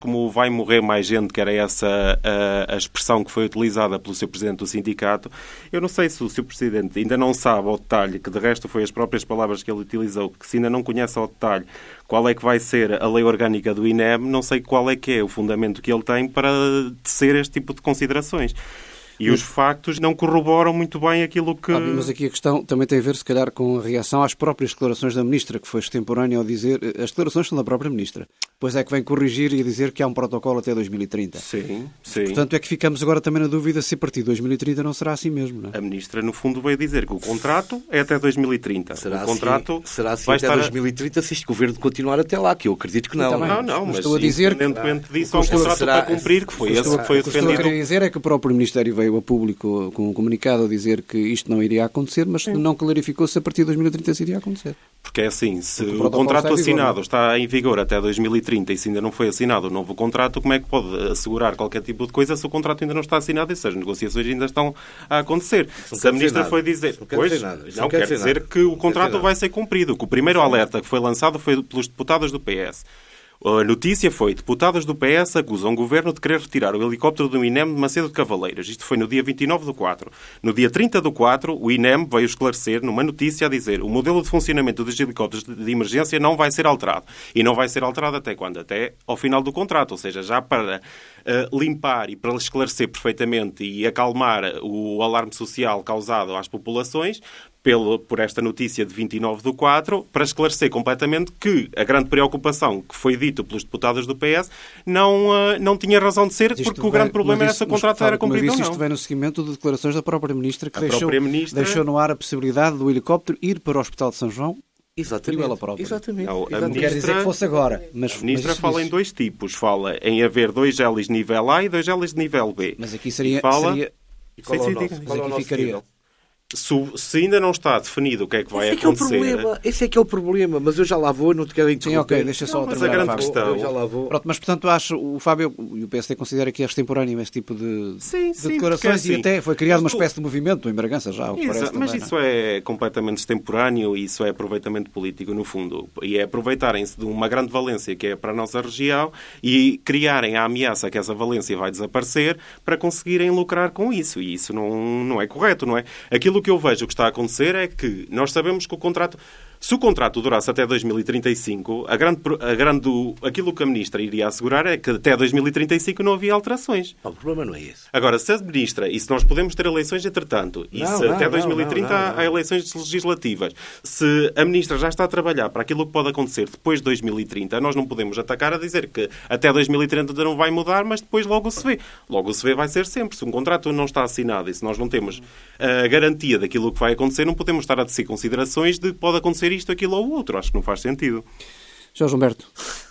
como vai morrer mais gente, que era essa a expressão que foi utilizada pelo Sr. Presidente do sindicato, eu não sei se o Sr. Presidente ainda não sabe ao detalhe, que de resto foi as próprias palavras que ele utilizou, que se ainda não conhece ao detalhe qual é que vai ser a lei orgânica do INEM, não sei qual é que é o fundamento que ele tem para tecer este tipo de considerações. E os factos não corroboram muito bem aquilo que... Mas aqui a questão também tem a ver, se calhar, com a reação às próprias declarações da Ministra, que foi extemporânea ao dizer... As declarações são da própria Ministra. Pois é que vem corrigir e dizer que há um protocolo até 2030. Sim. Portanto, é que ficamos agora também na dúvida se a partir de 2030 não será assim mesmo, não é? A Ministra, no fundo, veio dizer que o contrato é até 2030. Será o contrato será assim vai até 2030 se este Governo continuar até lá, que eu acredito que não. Não, mas estou a dizer independentemente disso, há um contrato para cumprir, que foi esse que foi defendido. O que estou a querer dizer é que o próprio Ministério veio a público com um comunicado a dizer que isto não iria acontecer, mas não clarificou se a partir de 2030 isso iria acontecer. Porque é assim, se o contrato assinado está em vigor até 2030 e se ainda não foi assinado o novo contrato, como é que pode assegurar qualquer tipo de coisa se o contrato ainda não está assinado e se as negociações ainda estão a acontecer? Se a Ministra foi dizer... Não quer dizer que o contrato vai ser cumprido. Que o primeiro alerta que foi lançado foi pelos deputados do PS. A notícia foi: deputados do PS acusam o Governo de querer retirar o helicóptero do INEM de Macedo de Cavaleiros. Isto foi no dia 29/4. No dia 30/4, o INEM veio esclarecer, numa notícia, a dizer: o modelo de funcionamento dos helicópteros de emergência não vai ser alterado. E não vai ser alterado até quando? Até ao final do contrato. Ou seja, já para limpar e para esclarecer perfeitamente e acalmar o alarme social causado às populações, por esta notícia de 29/4, para esclarecer completamente que a grande preocupação que foi dito pelos deputados do PS não tinha razão de ser, porque o grande problema era se o contrato era cumprido ou não. Isto vem no seguimento de declarações da própria Ministra, que deixou no ar a possibilidade do helicóptero ir para o Hospital de São João. Exatamente. Ela própria. Exatamente. Não, não quer dizer que fosse agora. Mas, a Ministra fala em dois tipos. Fala em haver 2 hélices de nível A e 2 hélices de nível B. Mas aqui seria... E qual é o nosso nível? Se ainda não está definido o que é que vai acontecer... Esse é que é o problema, mas eu já lá vou, não te quero interromper. Sim, ok, deixa só mas a grande questão... Eu já lá vou. Pronto, mas portanto o Fábio e o PSD considera que é extemporâneo este tipo de declarações assim, e até foi criado uma espécie de movimento em Bragança já, o que parece mas também, isso é completamente extemporâneo e isso é aproveitamento político, no fundo. E é aproveitarem-se de uma grande valência que é para a nossa região e criarem a ameaça que essa valência vai desaparecer para conseguirem lucrar com isso. E isso não é correto, não é? Aquilo que eu vejo que está a acontecer é que nós sabemos que o contrato... Se o contrato durasse até 2035, aquilo que a Ministra iria assegurar é que até 2035 não havia alterações. O problema não é esse. Agora, se a Ministra, e se nós podemos ter eleições entretanto, e se até 2030 há eleições legislativas, se a Ministra já está a trabalhar para aquilo que pode acontecer depois de 2030, nós não podemos atacar a dizer que até 2030 não vai mudar, mas depois logo se vê. Logo se vê vai ser sempre. Se um contrato não está assinado e se nós não temos a garantia daquilo que vai acontecer, não podemos estar a tecer considerações de que pode acontecer isto, aquilo ou outro. Acho que não faz sentido. Jorge Humberto,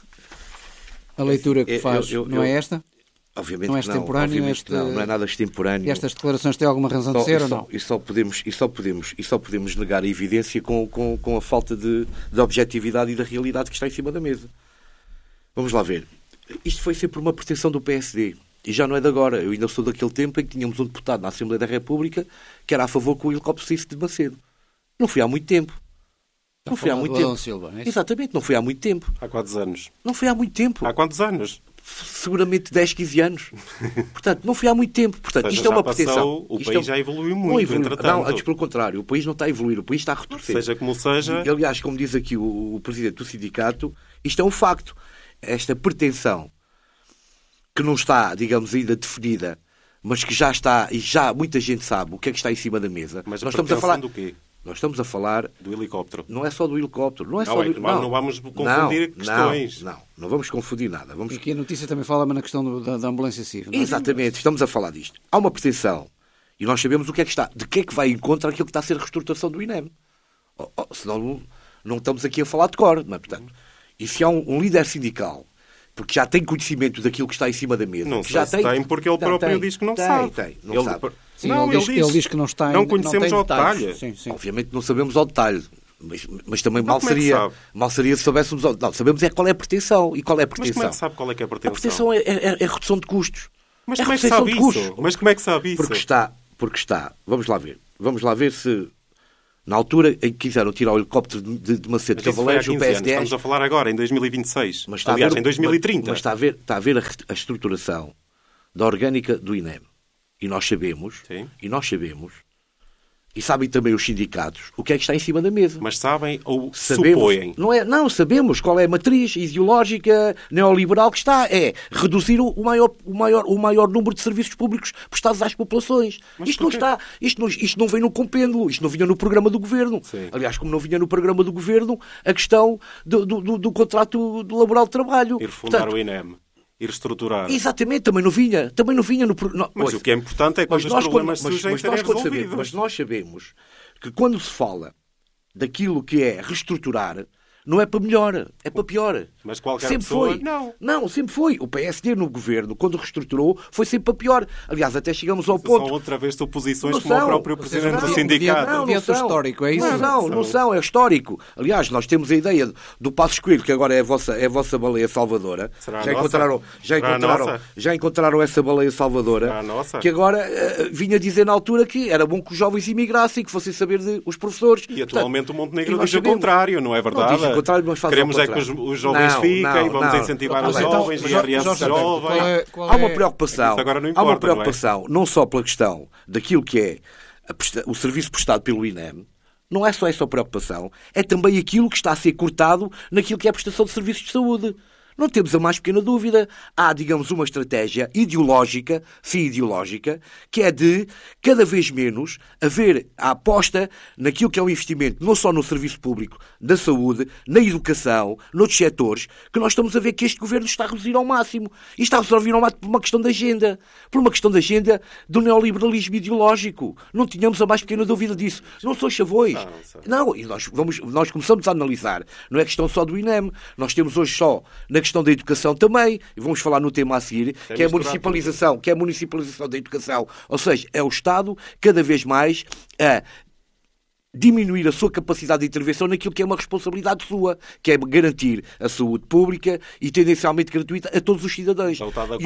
a leitura que faz não é esta? Obviamente não é extemporâneo. Não é nada extemporâneo. E estas declarações têm alguma razão de ser ou não? E só podemos negar a evidência com a falta de objetividade e da realidade que está em cima da mesa. Vamos lá ver. Isto foi sempre uma pretensão do PSD. E já não é de agora. Eu ainda sou daquele tempo em que tínhamos um deputado na Assembleia da República que era a favor que o helicóptero saísse de Macedo. Não foi há muito tempo. Não foi há muito tempo. Silva, é exatamente, não foi há muito tempo. Há quantos anos? Não foi há muito tempo. Há quantos anos? Seguramente 10, 15 anos. Portanto, não foi há muito tempo. Portanto, seja, isto é uma pretensão. O país já evoluiu muito, entretanto. Não, antes pelo contrário. O país não está a evoluir, o país está a retroceder. Seja como seja... E, aliás, como diz aqui o presidente do sindicato, isto é um facto. Esta pretensão que não está, digamos, ainda definida, mas que já está, e já muita gente sabe o que é que está em cima da mesa. Mas nós estamos a falar do quê? Nós estamos a falar... Do helicóptero. Não é só do helicóptero. Não vamos confundir questões. Não vamos confundir nada. E aqui a notícia também fala na questão da ambulância civil. Exatamente, estamos a falar disto. Há uma pretensão, e nós sabemos o que é que está, de que é que vai em contra aquilo que está a ser a reestruturação do INEM. Senão não estamos aqui a falar de cor, não é? Portanto, e se há um líder sindical, porque já tem conhecimento daquilo que está em cima da mesa... Não que já tem, porque ele próprio diz que não sabe. Não sabe. Sim, ele diz que não está... Não conhecemos ao detalhe. Sim. Obviamente não sabemos ao detalhe. Mas também mal seria se soubéssemos... Não, sabemos qual é a pretensão. E qual é a pretensão? Mas como é que sabe qual é que é a pretensão? A pretensão é redução de custos. Mas como é que sabe isso? Mas como é que sabe isso? Porque está... Vamos lá ver se... Na altura em que quiseram tirar o helicóptero de Macedo Cavaleiros, o PSD... Estamos a falar agora, em 2026. Mas aliás, em 2030. Mas está a ver a estruturação da orgânica do INEM. E nós sabemos, e sabem também os sindicatos, o que é que está em cima da mesa. Mas sabem ou sabemos, supõem? Não, sabemos qual é a matriz ideológica neoliberal que está. É reduzir o maior número de serviços públicos prestados às populações. Isto não vem no compêndulo, isto não vinha no programa do Governo. Sim. Aliás, como não vinha no programa do Governo, a questão do contrato laboral de trabalho. E refundar o INEM. Ir estruturar. Exatamente, também não vinha no... Mas o que é importante é que os problemas surgem serem resolvidos. Mas nós sabemos que quando se fala daquilo que é reestruturar, não é para melhor, é para pior. Mas qualquer sempre pessoa... foi. Não, sempre foi. O PSD no governo, quando reestruturou, foi sempre para pior. Aliás, até chegamos ao ponto... São outra vez suposições como o próprio presidente do sindicato. Não histórico, é isso? Não, é histórico. Aliás, nós temos a ideia do Passos Coelho, que agora é a vossa baleia salvadora. Já encontraram essa baleia salvadora, que agora vinha dizer na altura que era bom que os jovens imigrassem, que fossem saber os professores. E atualmente o Montenegro diz o contrário, não é verdade? Queremos é que os jovens fiquem, vamos incentivar os jovens, IRS jovens. Há uma preocupação, não só pela questão daquilo que é o serviço prestado pelo INEM, não é só essa a preocupação, é também aquilo que está a ser cortado naquilo que é a prestação de serviços de saúde. Não temos a mais pequena dúvida. Há, digamos, uma estratégia ideológica, que é de, cada vez menos, haver a aposta naquilo que é o investimento, não só no serviço público, da saúde, na educação, noutros setores, que nós estamos a ver que este governo está a reduzir ao máximo. E está a reduzir ao máximo por uma questão de agenda. Por uma questão de agenda do neoliberalismo ideológico. Não tínhamos a mais pequena dúvida disso. Não são chavões. Não, e nós começamos a analisar. Não é questão só do INEM. Nós temos hoje só na questão da educação também, e vamos falar no tema a seguir, que é a municipalização da educação. Ou seja, é o Estado cada vez mais a diminuir a sua capacidade de intervenção naquilo que é uma responsabilidade sua, que é garantir a saúde pública e tendencialmente gratuita a todos os cidadãos. E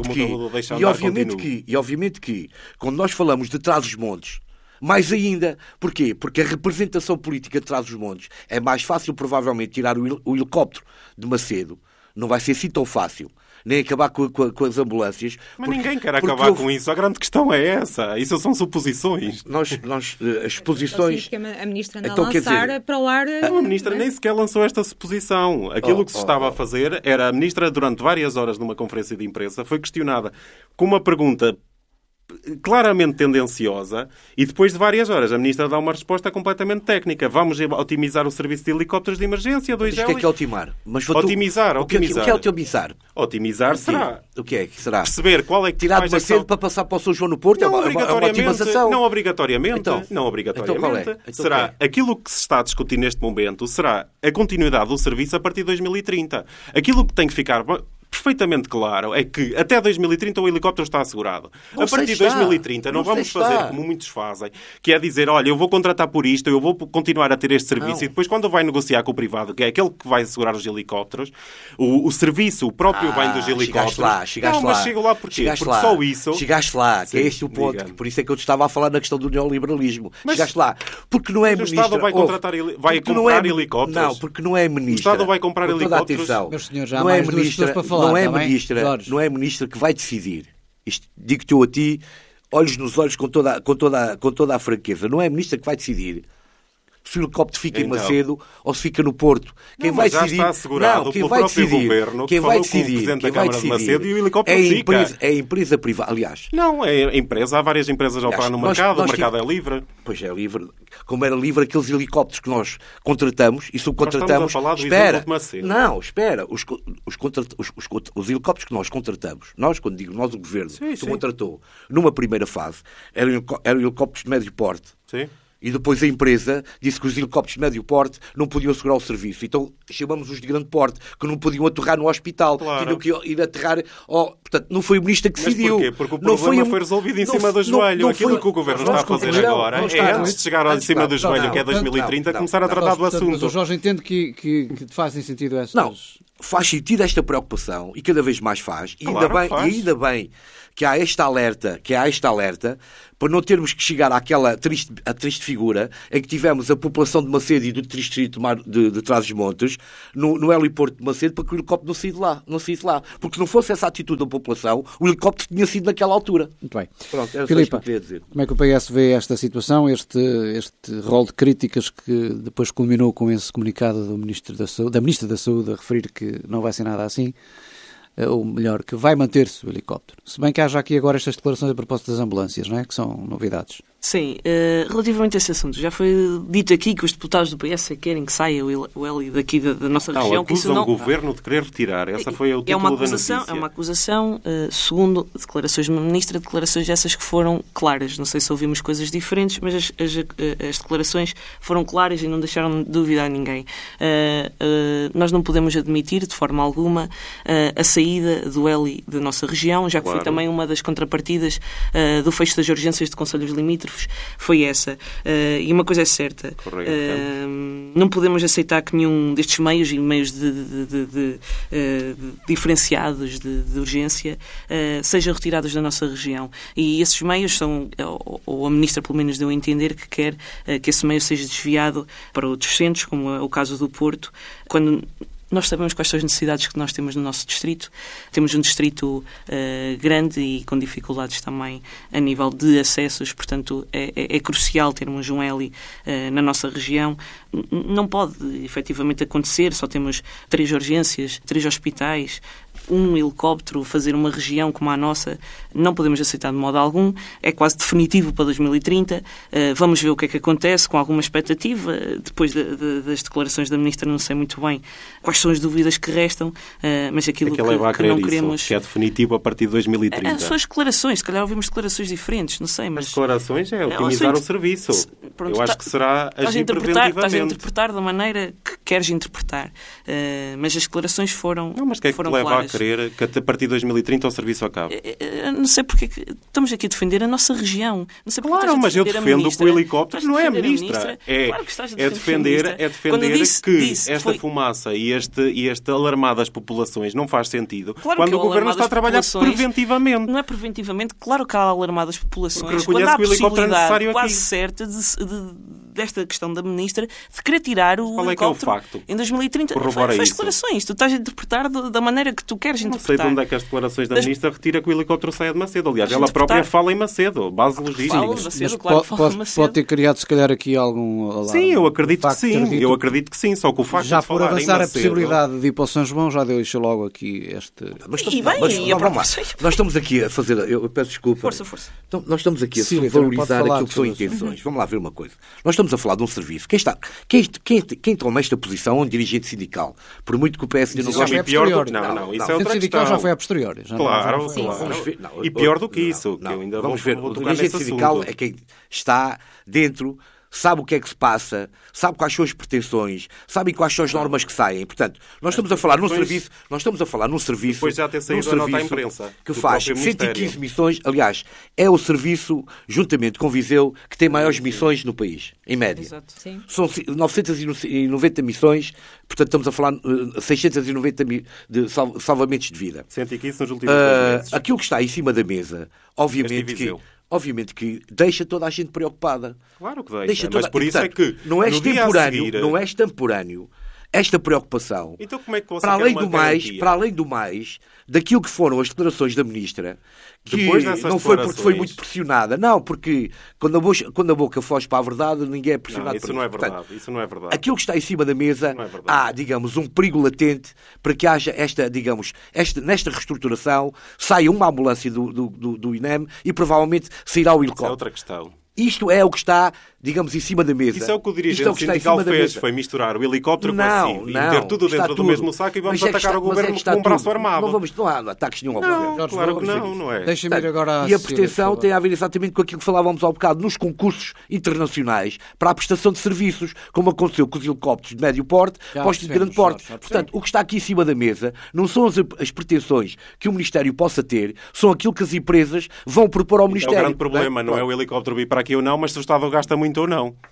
obviamente que quando nós falamos de Trás-os-Montes, mais ainda. Porquê? Porque a representação política de Trás-os-Montes é mais fácil, provavelmente, tirar o helicóptero de Macedo. Não vai ser assim tão fácil. Nem acabar com as ambulâncias. Mas ninguém quer acabar com isso. A grande questão é essa. Isso são suposições. As posições... A Ministra anda a lançar para o ar... Não, a Ministra nem sequer lançou esta suposição. Aquilo que se estava a fazer era a Ministra, durante várias horas numa conferência de imprensa, foi questionada com uma pergunta claramente tendenciosa e depois de várias horas a Ministra dá uma resposta completamente técnica. Vamos otimizar o serviço de helicópteros de emergência. Mas o que é otimar? Otimizar. O que é otimizar? Otimizar será... O que é que será? Perceber qual é que... Tirar de Macedo para passar para o São João no Porto? Não, é uma otimização? Não obrigatoriamente. Então qual é? Será aquilo que se está a discutir neste momento será a continuidade do serviço a partir de 2030. Aquilo que tem que ficar perfeitamente claro é que até 2030 o helicóptero está assegurado. A partir de 2030 não vamos fazer como muitos fazem, que é dizer, olha, eu vou contratar por isto, eu vou continuar a ter este serviço e depois quando vai negociar com o privado, que é aquele que vai assegurar os helicópteros, o serviço, o próprio bem dos helicópteros... Chegaste lá. Mas chego lá porquê? Porque só isso... Chegaste lá, que é este o ponto. Por isso é que eu te estava a falar na questão do neoliberalismo. Chegaste lá. Porque não é ministra... O Estado vai comprar helicópteros? Não, porque não é ministra. O Estado vai comprar helicópteros? Meus senhores, já há mais duas pessoas para falar. Não é a ministra que vai decidir. Isto digo-te eu a ti, olhos nos olhos, com toda a franqueza. Não é a ministra que vai decidir se o helicóptero fica em Macedo ou se fica no Porto. Quem vai decidir... Já está assegurado pelo próprio governo, que falou com o Presidente da Câmara de Macedo e o helicóptero fica. É a empresa privada, aliás. Não, é a empresa. Há várias empresas a operar no mercado. O mercado é livre. Pois é livre. Como era livre aqueles helicópteros que nós contratamos e subcontratamos... Nós estamos a falar do exemplo de Macedo. Não, espera. Os helicópteros que nós contratamos, nós, quando digo nós, o governo, contratou, numa primeira fase, eram helicópteros de médio porte. Sim. E depois a empresa disse que os helicópteros de médio porte não podiam assegurar o serviço. Então chamamos os de grande porte, que não podiam aterrar no hospital, claro. Tinham que ir aterrar... Portanto, não foi o ministro que decidiu. Mas porquê? Porque o problema foi resolvido em cima do joelho. Aquilo que o governo está a fazer agora é, antes de chegar em cima do joelho, que é 2030, começar a tratar do assunto. Mas o Jorge entende que fazem sentido essas... Não. faz sentido esta preocupação e cada vez mais faz. E ainda bem que há esta alerta, para não termos que chegar àquela triste figura em que tivemos a população de Macedo e do distrito de Trás-os-Montes no heliporto de Macedo para que o helicóptero não saísse lá. Porque se não fosse essa atitude da população, o helicóptero tinha sido naquela altura. Muito bem. Pronto, era Filipe, só isto que eu queria dizer. como é que o PS vê esta situação, este rol de críticas que depois culminou com esse comunicado da Ministra da Saúde a referir que não vai ser nada assim? Ou melhor, que vai manter-se o helicóptero. Se bem que haja aqui agora estas declarações a propósito das ambulâncias, não é? Que são novidades. Sim, relativamente a esse assunto, já foi dito aqui que os deputados do PS querem que saia o heli daqui da nossa região. Acusam o governo de querer retirar. Essa foi o título da notícia. É uma acusação, segundo declarações da Ministra, declarações essas que foram claras. Não sei se ouvimos coisas diferentes, mas as declarações foram claras e não deixaram de duvidar ninguém. Nós não podemos admitir, de forma alguma, a saída do heli da nossa região, já que foi também uma das contrapartidas do fecho das urgências de concelhos limítrofes, foi essa. E uma coisa é certa, não podemos aceitar que nenhum destes meios e meios diferenciados de urgência sejam retirados da nossa região. E esses meios são, ou a Ministra pelo menos deu a entender que quer que esse meio seja desviado para outros centros, como é o caso do Porto, quando nós sabemos quais são as necessidades que nós temos no nosso distrito. Temos um distrito grande e com dificuldades também a nível de acessos, portanto é crucial termos um heli na nossa região. Não pode efetivamente acontecer, só temos 3 urgências, 3 hospitais, um helicóptero fazer uma região como a nossa. Não podemos aceitar de modo algum. É quase definitivo para 2030. Vamos ver o que é que acontece, com alguma expectativa. Depois das declarações da Ministra, não sei muito bem quais são as dúvidas que restam, mas aquilo que não queremos... que é definitivo a partir de 2030. São as declarações, se calhar ouvimos declarações diferentes, não sei, mas... As declarações é otimizar o serviço. Pronto, eu acho que será agir preventivamente. Estás a interpretar da maneira que queres interpretar, mas as declarações foram claras. Não, mas o que é que te leva a querer que a partir de 2030 o serviço acabe? Não sei porque estamos aqui a defender a nossa região. Não sei porque mas eu defendo que o helicóptero não é a Ministra. É defender que esta fumaça e este alarmar das populações não faz sentido quando o Governo está a trabalhar preventivamente. Não é preventivamente, claro que há alarmar das populações. Quando há a possibilidade quase certa desta questão da Ministra de querer tirar o helicóptero em 2030. Faz declarações. Tu estás a interpretar da maneira que tu queres interpretar. Não sei de onde é que as declarações da Ministra retira que o helicóptero saia de Macedo. Aliás, ela própria fala em Macedo. Base logística. Pode ter criado, se calhar, aqui algum alarme. Sim, eu acredito que sim. Eu acredito que sim. Só que o facto já de falar por avançar em Macedo... a possibilidade de ir para o São João, já deixa logo aqui este... Nós estamos aqui a fazer... Eu peço desculpa. Força. Então, nós estamos aqui a valorizar aquilo que são intenções. Vamos lá ver uma coisa. Nós estamos a falar de um serviço. Quem toma esta posição é um dirigente sindical. Por muito que o PSD não goste... Não, isso é outra sindical questão. já foi a posteriori. Claro. E pior do que isso. Vamos ver. O dirigente sindical é quem está dentro... sabe o que é que se passa, sabe quais são as pretensões, sabe quais são as normas que saem. Portanto, nós estamos a falar num serviço, depois já ter saído a nota à imprensa, que faz 115 missões. Aliás, é o serviço, juntamente com Viseu, que tem maiores missões no país, em média. Exato. Sim. São 990 missões, portanto estamos a falar 690 de salvamentos de vida. 115 nos últimos 2 meses. Aquilo que está em cima da mesa, obviamente que deixa toda a gente preocupada. Claro que deixa mas por isso é que não é extemporâneo esta preocupação. Então como é que você para além do mais, daquilo que foram as declarações da Ministra, que não foi porque foi muito pressionada, não, porque quando a boca foge para a verdade, ninguém é pressionado. Isso não é verdade. Portanto, isso não é verdade. Aquilo que está em cima da mesa, há, digamos, um perigo latente para que haja nesta reestruturação, saia uma ambulância do INEM e provavelmente sairá o helicóptero. Isso é outra questão. Isto é o que está, digamos, em cima da mesa. Isso é o que o dirigente sindical fez, foi misturar o helicóptero com a CIV e meter tudo dentro do mesmo saco e vamos atacar o governo com um braço armado. Não há ataques nenhum ao governo. Claro que não é. Deixa-me ir agora e a pretensão tem a ver exatamente com aquilo que falávamos há bocado, nos concursos internacionais para a prestação de serviços, como aconteceu com os helicópteros de médio porte, postos de grande porte. Portanto, o que está aqui em cima da mesa não são as pretensões que o Ministério possa ter, são aquilo que as empresas vão propor ao Ministério. O grande problema não é o helicóptero vir para aqui ou não, mas se o Estado gasta muito ou não.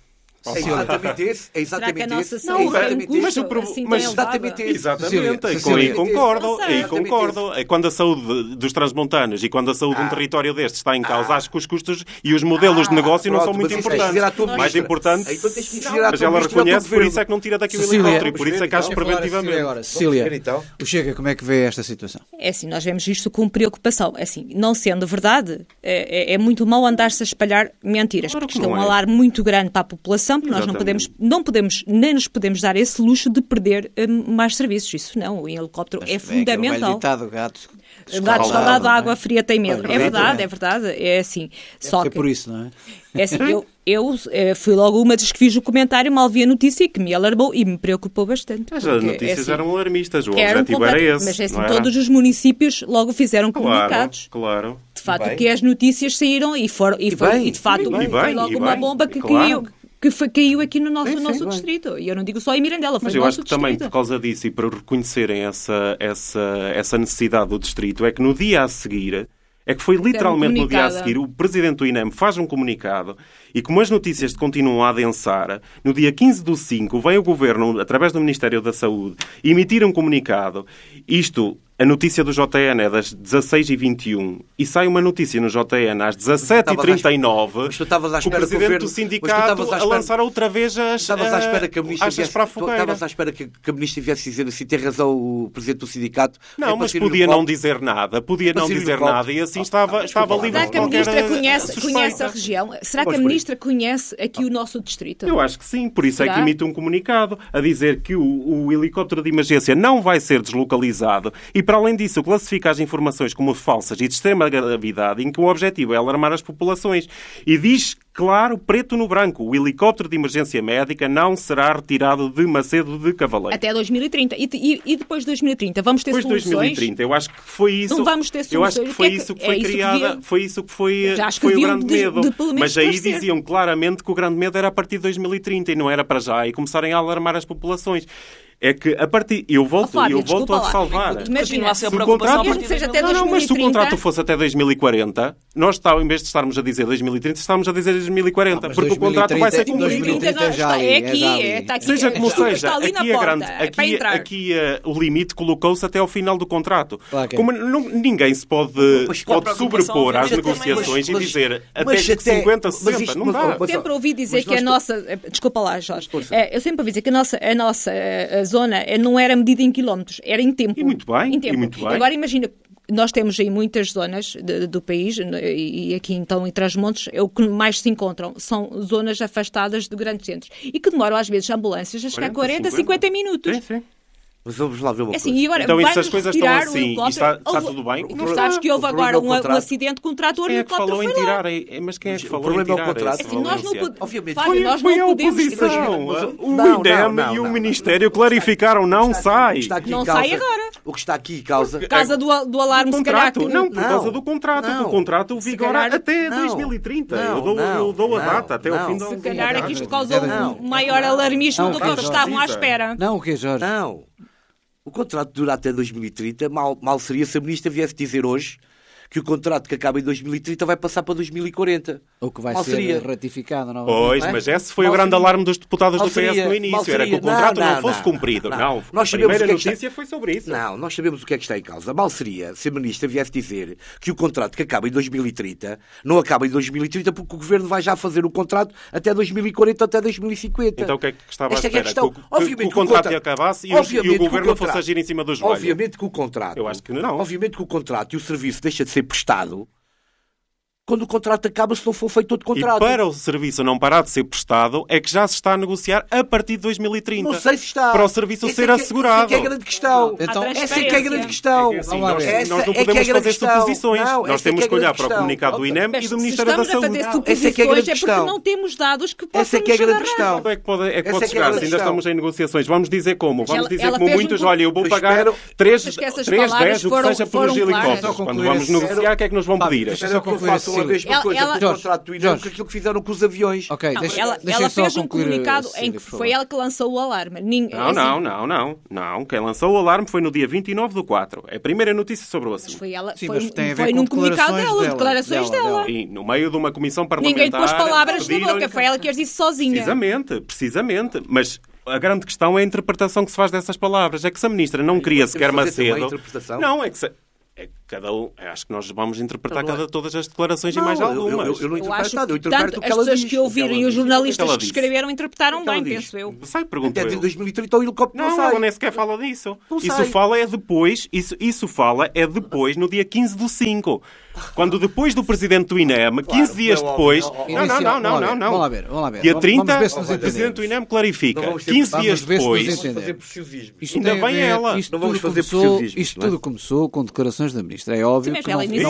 É exatamente esse. É exatamente esse. Não, mas exatamente esse. Exatamente. Aí concordo. Quando a saúde dos transmontanos e quando a saúde de um território deste está em causa, acho que os custos e os modelos de negócio não são muito importantes. Mais importante, mas ela reconhece, por isso é que não tira daqui o helicóptero e por isso é que acho preventivamente. Cecília, o Chega, como é que vê esta situação? É assim, nós vemos isto com preocupação. É assim, não sendo verdade, é muito mau andar-se a espalhar mentiras, porque isto é um alarme muito grande para a população, porque nós não podemos, nem nos podemos dar esse luxo de perder mais serviços. Isso não, o helicóptero é fundamental. Gato escaldado, água fria tem medo. É verdade. É assim. Só que é por isso, não é? É assim, eu fui logo uma das que fiz o comentário, mal vi a notícia e que me alarmou e me preocupou bastante. As notícias eram alarmistas, o objetivo era esse. Mas assim, todos os municípios logo fizeram comunicados. Claro. De facto, que as notícias saíram e de facto foi logo uma bomba que caiu aqui no nosso distrito. E eu não digo só em Mirandela, foi no nosso distrito. Mas eu acho que também por causa disso e para reconhecerem essa necessidade do distrito, é que no dia a seguir, é que foi literalmente no dia a seguir, o presidente do INEM faz um comunicado e como as notícias continuam a adensar, no dia 15/5 vem o Governo, através do Ministério da Saúde, emitir um comunicado. A notícia do JN é das 16h21 e sai uma notícia no JN às 17h39 com o presidente do sindicato a lançar outra vez as achas para a fogueira. Estavas à espera que a ministra viesse dizer assim, tem razão o presidente do sindicato. Não, mas podia não dizer nada, e assim estava livre. Será que a ministra conhece a região? Será que a ministra conhece aqui o nosso distrito? Eu acho que sim, por isso é que emite um comunicado a dizer que o helicóptero de emergência não vai ser deslocalizado e, para além disso, classifica as informações como falsas e de extrema gravidade, em que o objetivo é alarmar as populações. E diz, claro, preto no branco, o helicóptero de emergência médica não será retirado de Macedo de Cavaleiro. Até 2030. E depois de 2030? Vamos ter soluções? Depois de 2030. Eu acho que foi isso. Não vamos ter soluções. Eu acho que foi isso que foi criada. Foi isso que foi o grande medo. Mas aí diziam claramente que o grande medo era a partir de 2030 e não era para já. E começarem a alarmar as populações. É que a partir... Eu volto a salvar. Imagina se a preocupação mas se o contrato fosse até 2040, nós, em vez de estarmos a dizer 2030, estamos a dizer 2040. Porque o contrato vai ser cumprido. 2030 já está aqui. Seja como seja, aqui o limite colocou-se até ao final do contrato. Como ninguém se pode sobrepor às negociações e dizer até 50, 60, não dá. Sempre ouvi dizer que a nossa... Desculpa lá, Jorge. Eu sempre ouvi dizer que a nossa zona não era medida em quilómetros, era em tempo. E muito bem. Agora imagina, nós temos aí muitas zonas do país, e aqui então em Trás-os-Montes, o que mais se encontram são zonas afastadas de grandes centros e que demoram às vezes ambulâncias a chegar 40, 50 minutos. Sim. Mas vamos lá ver uma coisa. E agora, então, se as coisas estão assim e está tudo bem... Tu sabes que houve agora um acidente com um trator e o helicóptero foi lá. Mas quem é que falou em tirar esse? Nós não podemos... Foi a oposição. O INEM e o Ministério clarificaram, não sai. Não sai agora. O que está aqui causa... Por causa do alarme, se calhar... Não, por causa do contrato. O contrato vigora até 2030. Eu dou a data, até o fim do... Se calhar é que isto causou um maior alarmismo do que eles estavam à espera. Não, o quê, Jorge? Não. O contrato dura até 2030. Mal seria se a ministra viesse dizer hoje que o contrato que acaba em 2030 vai passar para 2040. O que vai ser ratificado. Não? Pois, mas esse foi o grande alarme dos deputados do PS no início. Era que o contrato não fosse cumprido. Não. A primeira notícia foi sobre isso. Não, nós sabemos o que é que está em causa. Mal seria se a ministra viesse dizer que o contrato que acaba em 2030 não acaba em 2030 porque o Governo vai já fazer o contrato até 2040 ou até 2050. Então o que é que estava à espera? Que o contrato acabasse e o Governo fosse agir em cima dos joelhos. Obviamente que o contrato... Eu acho que não. Obviamente que o contrato e o serviço deixa de ser prestado quando o contrato acaba, se não for feito outro contrato. E para o serviço não parar de ser prestado, é que já se está a negociar a partir de 2030. Não sei se está. Para o serviço ser assegurado. Essa é que é a grande questão. Essa é que é a grande questão. Nós não podemos fazer suposições. Nós temos que olhar para o comunicado do INEM e do Ministério da Saúde. Essa é que é a grande questão. É porque não temos dados que possam essa é que é a grande questão. É que pode chegar. Se ainda estamos em negociações, vamos dizer como? Vamos dizer como muitos, olha, eu vou pagar 3,10 o que seja pelos helicópteros. Quando vamos negociar, o que é que nos vão pedir? a mesma coisa com o contrato do INEM que aquilo que fizeram com os aviões. Ok, ela fez um comunicado em que foi ela que lançou o alarme. Não. Quem lançou o alarme foi no dia 29/4. É a primeira notícia sobre o assunto. Mas foi ela, foi num comunicado dela, declarações dela. E no meio de uma comissão parlamentar... Ninguém pôs palavras na boca, foi ela que as disse sozinha. Precisamente. Mas a grande questão é a interpretação que se faz dessas palavras. É que se a ministra não queria sequer Macedo... Não, é que cada um... Acho que nós vamos interpretar todas as declarações e mais algumas. Eu não interpreto nada. Eu interpreto o que ela diz. As pessoas que ouviram e os jornalistas que escreveram interpretaram bem, penso eu. Pergunto até de 2030 o helicóptero não sai. Ela nem sequer fala disso. Isso fala é depois, no dia 15/5. Quando depois do presidente do INEM, 15 dias depois... Não. Vamos lá ver. Dia 30, o presidente do INEM clarifica. 15 dias depois... Ainda vem ela. Isto tudo começou com declarações da ministra. É óbvio que não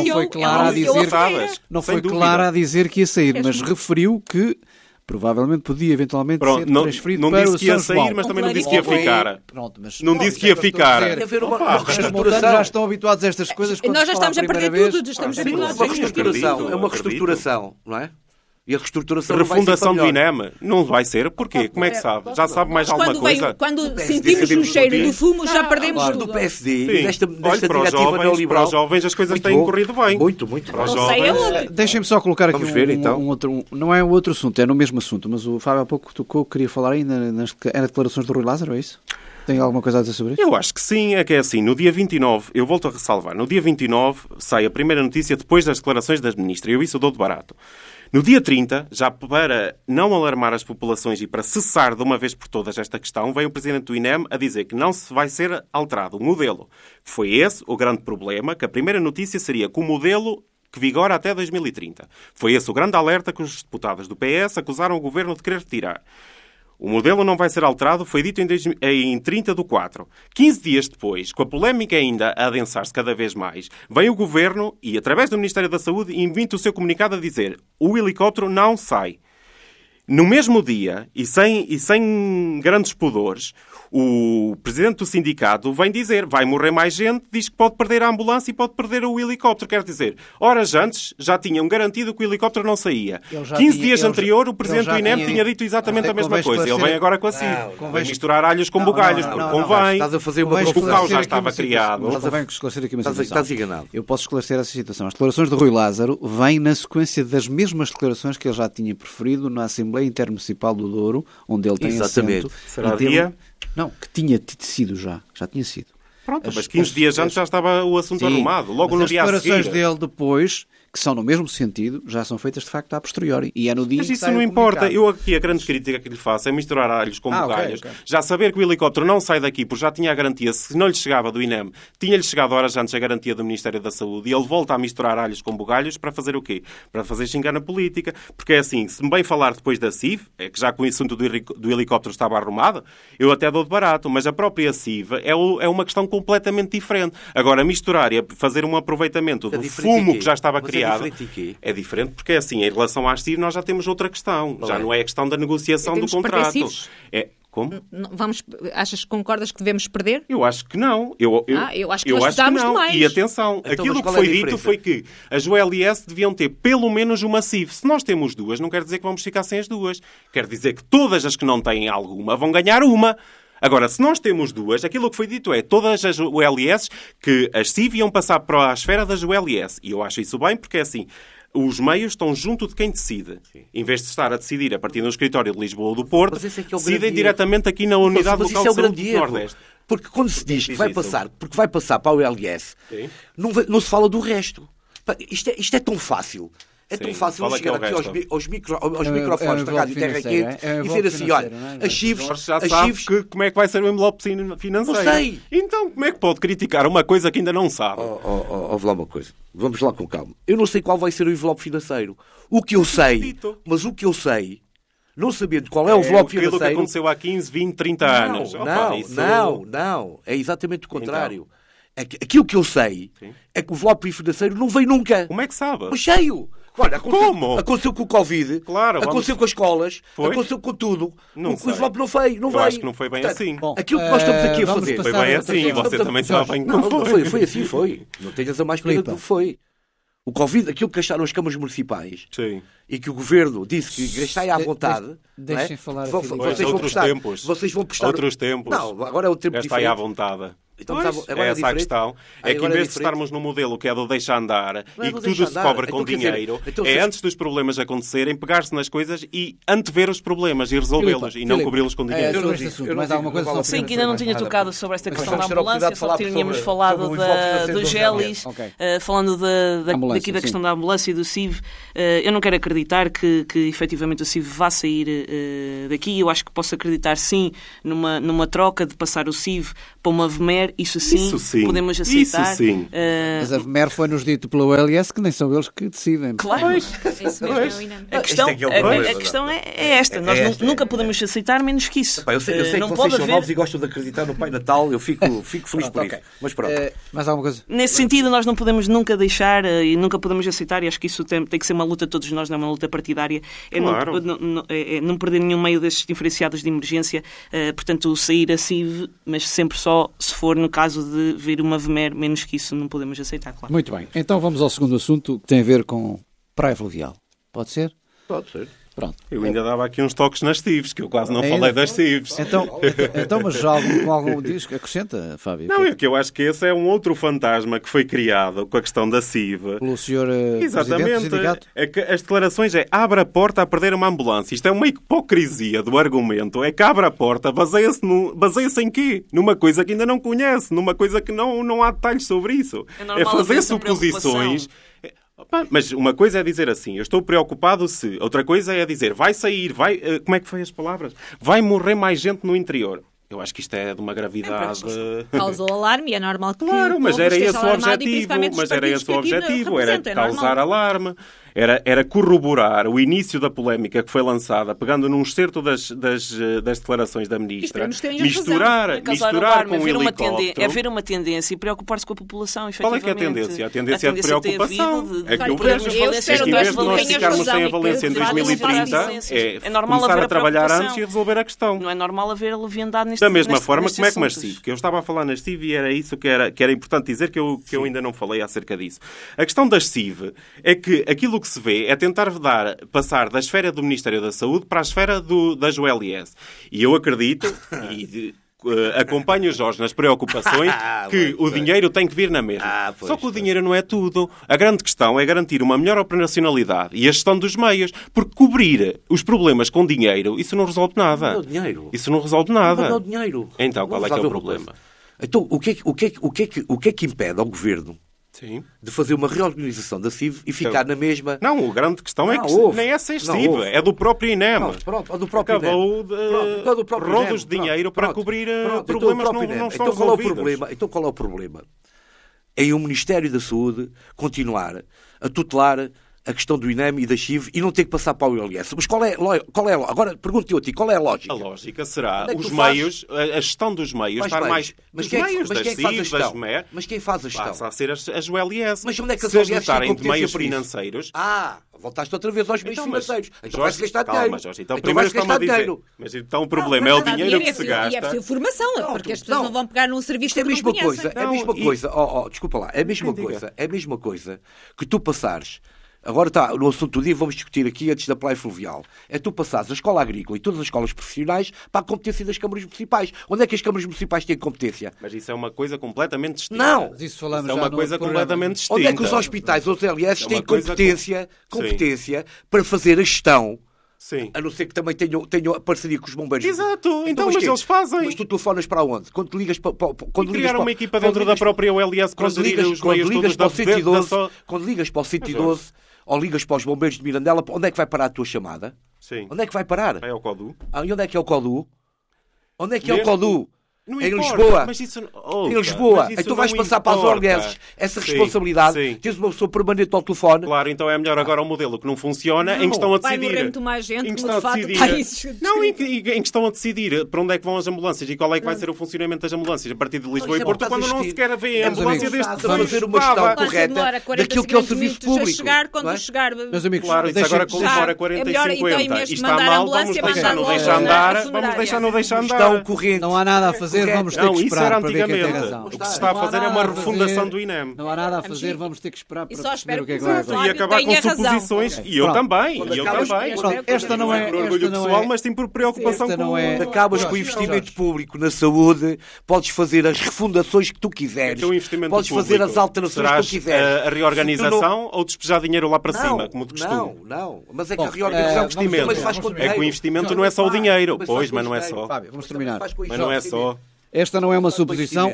foi clara a dizer que ia sair, mas referiu que provavelmente podia eventualmente ser transferido para o São João. Não disse que ia sair, mas também não disse que ia ficar. Não disse que ia ficar. Os montantes já estão habituados a estas coisas. Nós já estamos a perder tudo, estamos habituados a reestruturação. É uma reestruturação, não é? E a reestruturação refundação do INEM não vai ser? Porquê? Como é que sabe? Já sabe mais alguma coisa? Quando sentimos o cheiro do fumo, já perdemos tudo. Do PSD, desta diretiva neoliberal. Para os jovens as coisas têm corrido bem. Muito. Para os jovens. Deixem-me só colocar aqui um outro... Não é outro assunto, é no mesmo assunto, mas o Fábio há pouco tocou, queria falar ainda nas declarações do Rui Lázaro, é isso? Tem alguma coisa a dizer sobre isso? Eu acho que sim, é que é assim, no dia 29, eu volto a ressalvar, no dia 29 sai a primeira notícia depois das declarações da ministra, eu isso dou de barato. No dia 30, já para não alarmar as populações e para cessar de uma vez por todas esta questão, veio o presidente do INEM a dizer que não se vai ser alterado o modelo. Foi esse o grande problema, que a primeira notícia seria que o modelo que vigora até 2030. Foi esse o grande alerta que os deputados do PS acusaram o governo de querer retirar. O modelo não vai ser alterado, foi dito em 30/4. 15 dias depois, com a polémica ainda a adensar-se cada vez mais, vem o Governo e, através do Ministério da Saúde, emite o seu comunicado a dizer o helicóptero não sai. No mesmo dia, e sem grandes pudores, o presidente do sindicato vem dizer, vai morrer mais gente, diz que pode perder a ambulância e pode perder o helicóptero. Quer dizer, horas antes já tinham garantido que o helicóptero não saía. 15 dias anterior, o presidente do INEM tinha dito exatamente a mesma coisa. Ele vem agora com a CIV. Vai misturar alhos com bugalhos, porque convém. Estás a fazer uma o caos já estava criado. Convém esclarecer aqui uma situação. Estás enganado. Eu posso esclarecer essa situação. As declarações de Rui Lázaro vêm na sequência das mesmas declarações que ele já tinha proferido na Assembleia Intermunicipal do Douro, onde ele tem assento. Será dia? Não, que tinha sido já tinha sido. Pronto, mas 15 dias antes já estava o assunto arrumado, logo no dia a seguir. As declarações dele depois, que são no mesmo sentido, já são feitas de facto a posteriori. E é no dia mas isso não importa. Eu aqui a grande crítica que lhe faço é misturar alhos com bugalhos. Okay. Já saber que o helicóptero não sai daqui porque já tinha a garantia, se não lhe chegava do INEM, tinha-lhe chegado horas antes a garantia do Ministério da Saúde e ele volta a misturar alhos com bugalhos para fazer o quê? Para fazer xingar na política. Porque é assim, se me bem falar depois da CIV, é que já com o assunto do helicóptero estava arrumado, eu até dou de barato, mas a própria CIV é uma questão completamente diferente. Agora, misturar e fazer um aproveitamento do fumo que já estava criado... É diferente porque, assim, em relação à CIV, nós já temos outra questão. Já não é a questão da negociação do contrato. Como? Concordas que devemos perder? Eu acho que não. Eu acho que nós precisamos de mais. E atenção, então, aquilo que foi dito foi que as ULS deviam ter pelo menos uma CIV. Se nós temos duas, não quer dizer que vamos ficar sem as duas. Quer dizer que todas as que não têm alguma vão ganhar uma. Agora, se nós temos duas, aquilo que foi dito é todas as ULS que as CIV iam passar para a esfera das ULS. E eu acho isso bem porque, assim, os meios estão junto de quem decide. Sim. Em vez de estar a decidir a partir do escritório de Lisboa ou do Porto, decidem diretamente aqui na Unidade Local de Saúde do Nordeste. Porque quando se diz que vai passar para a ULS, não se fala do resto. Isto é tão fácil. É tão fácil chegar aqui aos microfones da Rádio Terra Quente e dizer assim, olha, as CIVs... já sabe como é que vai ser o envelope financeiro. Não sei. Então, como é que pode criticar uma coisa que ainda não sabe? Ouve lá uma coisa. Vamos lá com calma. Eu não sei qual vai ser o envelope financeiro. O que eu sei, não sabendo qual é o envelope financeiro... Aquilo que aconteceu há 15, 20, 30 anos. Não. É exatamente o contrário. Então. Aquilo que eu sei é que o envelope financeiro não veio nunca. Como é que sabe? Mas cheio. Olha, aconteceu com o Covid, aconteceu com as escolas, aconteceu com tudo. O envelope não veio. Eu acho que não foi bem assim. Bom, aquilo que nós estamos aqui a fazer... Foi bem assim, você também sabe bem que não foi. Foi assim. Não tenhas a mais pena do que foi. O Covid, aquilo que gastaram as câmaras municipais, sim, e que o governo disse que gastai à vontade, deixem falar vocês vão prestar. Outros tempos. Não, agora é o tempo gastai à vontade. Então, é essa a questão. É que em vez de estarmos no modelo que é do deixa andar e que tudo se cobra com dinheiro, antes dos problemas acontecerem, pegar-se nas coisas e antever os problemas e resolvê-los e não cobri-los com dinheiro. Mais alguma coisa? Sim, que ainda não tinha tocado sobre esta questão da ambulância, só tínhamos falado do Gelis, falando daqui da questão da ambulância e do CIV. Eu não quero acreditar que efetivamente o CIV vá sair daqui. Eu acho que posso acreditar, sim, numa troca de passar o CIV para uma VMER. Isso sim, podemos aceitar. Isso sim. Mas a VMER foi-nos dito pela OLS que nem são eles que decidem. Claro. A questão é esta. Nós nunca podemos aceitar menos que isso. Eu sei que vocês são novos e gostam de acreditar no Pai Natal. Eu fico feliz por isso. Mas pronto. Mais alguma coisa? Nesse sentido, nós não podemos nunca deixar e nunca podemos aceitar, e acho que isso tem que ser uma luta de todos nós, não é uma luta partidária, não perder nenhum meio destes diferenciados de emergência, portanto, sair a CIV, mas sempre só se for no caso de vir uma VMER, menos que isso não podemos aceitar, claro. Muito bem. Então vamos ao segundo assunto, que tem a ver com praia fluvial. Pode ser? Pode ser. Pronto. Eu ainda dava aqui uns toques nas CIVs, que eu quase não falei das CIVs. Então, mas já algum diz que acrescenta, Fábio? Não, é que eu acho que esse é um outro fantasma que foi criado com a questão da CIV. Pelo senhor Exatamente. É que as declarações abre a porta a perder uma ambulância. Isto é uma hipocrisia do argumento. É que abre a porta, baseia-se em quê? Numa coisa que ainda não conhece, numa coisa que não há detalhes sobre isso. É fazer suposições. Mas uma coisa é dizer assim, eu estou preocupado se... Outra coisa é dizer, vai sair, vai... Como é que foi as palavras? Vai morrer mais gente no interior. Eu acho que isto é de uma gravidade... Causou alarme e é normal que... Claro, mas era esse o objetivo. Era causar alarme. Era corroborar o início da polémica que foi lançada, pegando num excerto das declarações da ministra, misturar com o helicóptero. É ver uma tendência e preocupar-se com a população, efetivamente. Qual é que é a tendência? A tendência é de preocupação. É que eu vejo que em vez de nós ficarmos sem a valência em 2030, é começar a trabalhar antes e resolver a questão. Não é normal haver a leviandade neste Da mesma forma, como é que nas CIV? Que eu estava a falar nas CIV e era isso que era importante dizer, que eu ainda não falei acerca disso. A questão das CIV é que aquilo que se vê é tentar passar da esfera do Ministério da Saúde para a esfera das ULS. E eu acredito, e acompanho o Jorge nas preocupações, que o dinheiro tem que vir na mesma. Só que o dinheiro não é tudo. A grande questão é garantir uma melhor operacionalidade e a gestão dos meios, porque cobrir os problemas com dinheiro, isso não resolve nada. Não é dinheiro. Isso não resolve nada. Não é dinheiro. Então, qual é que é o problema? Então, o que é que impede ao Governo de fazer uma reorganização da CIV e ficar na mesma... Não, a grande questão é que nem é sem CIV, é do próprio INEM. Acabou de rodos de dinheiro para cobrir problemas que não estão resolvidos. Então qual é o problema? É o Ministério da Saúde continuar a tutelar a questão do INEM e da CIV e não ter que passar para o ILS. Mas qual é agora pergunto-te a ti, qual é a lógica? A lógica será os meios, a gestão dos meios, estar mais... Mas quem faz a gestão? Mas quem faz a gestão? Passa a ser as ULS. Mas onde é que as ULS dotarem de meios financeiros... Voltaste outra vez aos meios financeiros. Então vais gastar dinheiro. Calma, Jorge. Então primeiro está-me a dizer. Mas então o problema é o dinheiro que se gasta. E é preciso formação, porque as pessoas não vão pegar num serviço que não conhecem. É a mesma coisa. Desculpa lá. É a mesma coisa que tu passares... Agora está, no assunto do dia, vamos discutir aqui antes da praia fluvial. É tu passares a escola agrícola e todas as escolas profissionais para a competência das câmaras municipais. Onde é que as câmaras municipais têm competência? Mas isso é uma coisa completamente distinta. Não! Isso falamos é uma coisa completamente distinta. Onde é que os hospitais, os LS, têm competência para fazer a gestão? Sim. A não ser que também tenham a parceria com os bombeiros. Exato. Então mas eles fazem. Mas tu telefonas para onde? Quando te ligas para... criar uma equipa dentro da própria OLS para gerir os meios todos da... Quando ligas para o 112... ou ligas para os bombeiros de Mirandela, onde é que vai parar a tua chamada? Sim. Onde é que vai parar? É ao CODU. E onde é que é o CODU? Onde é que é o CODU? Em Lisboa. Mas isso, em Lisboa. Então vais passar para as OLS essa responsabilidade. Tens uma pessoa permanente ao telefone. Claro, então é melhor agora o modelo que não funciona, em que estão a decidir... Vai morrer muito mais gente, em que estão a decidir para onde é que vão as ambulâncias e qual é que vai ser o funcionamento das ambulâncias a partir de Lisboa e Porto, quando não sequer vê a ambulância deste tamanho. Fazer uma gestão correta daquilo que é o serviço público. Meus amigos, claro, isso agora como demora 40 e 50 e está mal, vamos deixar no deixar andar. Gestão corrente. Não há nada a fazer. fazer, vamos ter que esperar para ver quem tem razão. O que se está a fazer é uma refundação do INEM. Não há nada a fazer, vamos ter que esperar para perceber o que é que vai acontecer. E acabar com suposições. E eu também. Esta não é... por orgulho pessoal, mas sim por preocupação com... Acabas com o investimento público na saúde, podes fazer as refundações que tu quiseres, podes fazer as alterações que tu quiseres. A reorganização ou despejar dinheiro lá para cima, como de costume? Não. Mas é que a reorganização investimento. faz com É que o investimento não é só o dinheiro. Pois, mas não é só. Fábio, vamos terminar. Mas não é só. Esta não é uma suposição,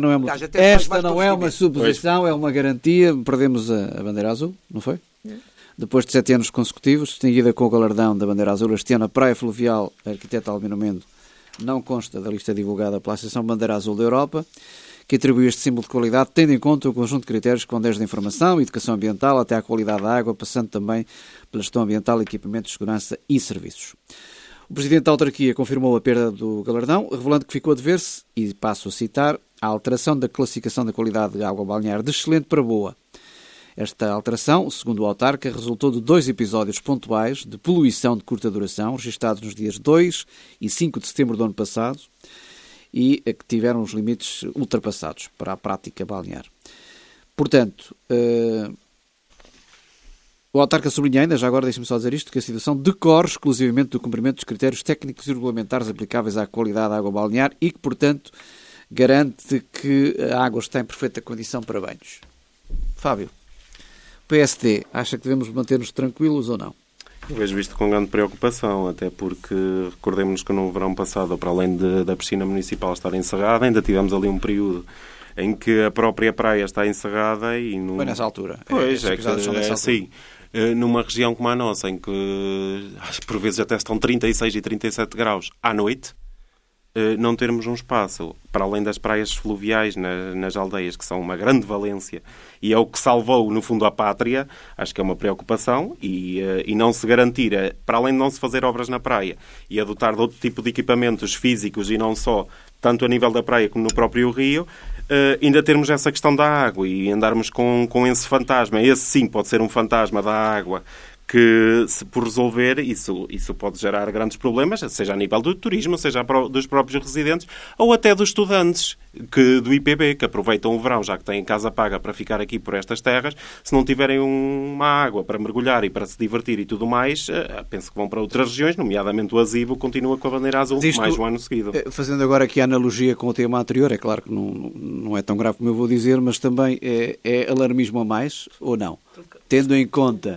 é uma garantia. Perdemos a bandeira azul, não foi? Depois de 7 anos consecutivos, distinguida com o galardão da bandeira azul, este ano a Praia Fluvial Arquiteta Albino Mendo não consta da lista divulgada pela Associação Bandeira Azul da Europa, que atribui este símbolo de qualidade, tendo em conta o conjunto de critérios que vão desde a informação, educação ambiental, até à qualidade da água, passando também pela gestão ambiental, equipamentos de segurança e serviços. O Presidente da Autarquia confirmou a perda do galardão, revelando que ficou a dever-se, e passo a citar, a alteração da classificação da qualidade de água balnear de excelente para boa. Esta alteração, segundo o autarca, resultou de 2 episódios pontuais de poluição de curta duração, registados nos dias 2 e 5 de setembro do ano passado, e que tiveram os limites ultrapassados para a prática balnear. Portanto, o autarca sublinha ainda, já agora deixe-me só dizer isto, que a situação decorre exclusivamente do cumprimento dos critérios técnicos e regulamentares aplicáveis à qualidade da água balnear e que, portanto, garante que a água está em perfeita condição para banhos. Fábio, o PSD acha que devemos manter-nos tranquilos ou não? Eu vejo isto com grande preocupação, até porque recordemos que no verão passado, para além da piscina municipal estar encerrada, ainda tivemos ali um período em que a própria praia está encerrada e... Foi nessa altura. Pois, assim, numa região como a nossa, em que por vezes até estão 36 e 37 graus à noite, não termos um espaço, para além das praias fluviais nas aldeias, que são uma grande valência, e é o que salvou, no fundo, a pátria, acho que é uma preocupação, e não se garantir, para além de não se fazer obras na praia, e adotar de outro tipo de equipamentos físicos, e não só, tanto a nível da praia como no próprio rio, ainda termos essa questão da água, e andarmos com esse fantasma. Esse sim pode ser um fantasma da água, que, se por resolver, isso pode gerar grandes problemas, seja a nível do turismo, seja dos próprios residentes, ou até dos estudantes do IPB, que aproveitam o verão, já que têm casa paga para ficar aqui por estas terras, se não tiverem uma água para mergulhar e para se divertir e tudo mais, penso que vão para outras regiões, nomeadamente o Azibo continua com a bandeira azul mais um ano seguido. Fazendo agora aqui a analogia com o tema anterior, é claro que não é tão grave como eu vou dizer, mas também é alarmismo a mais, ou não? Tendo em conta...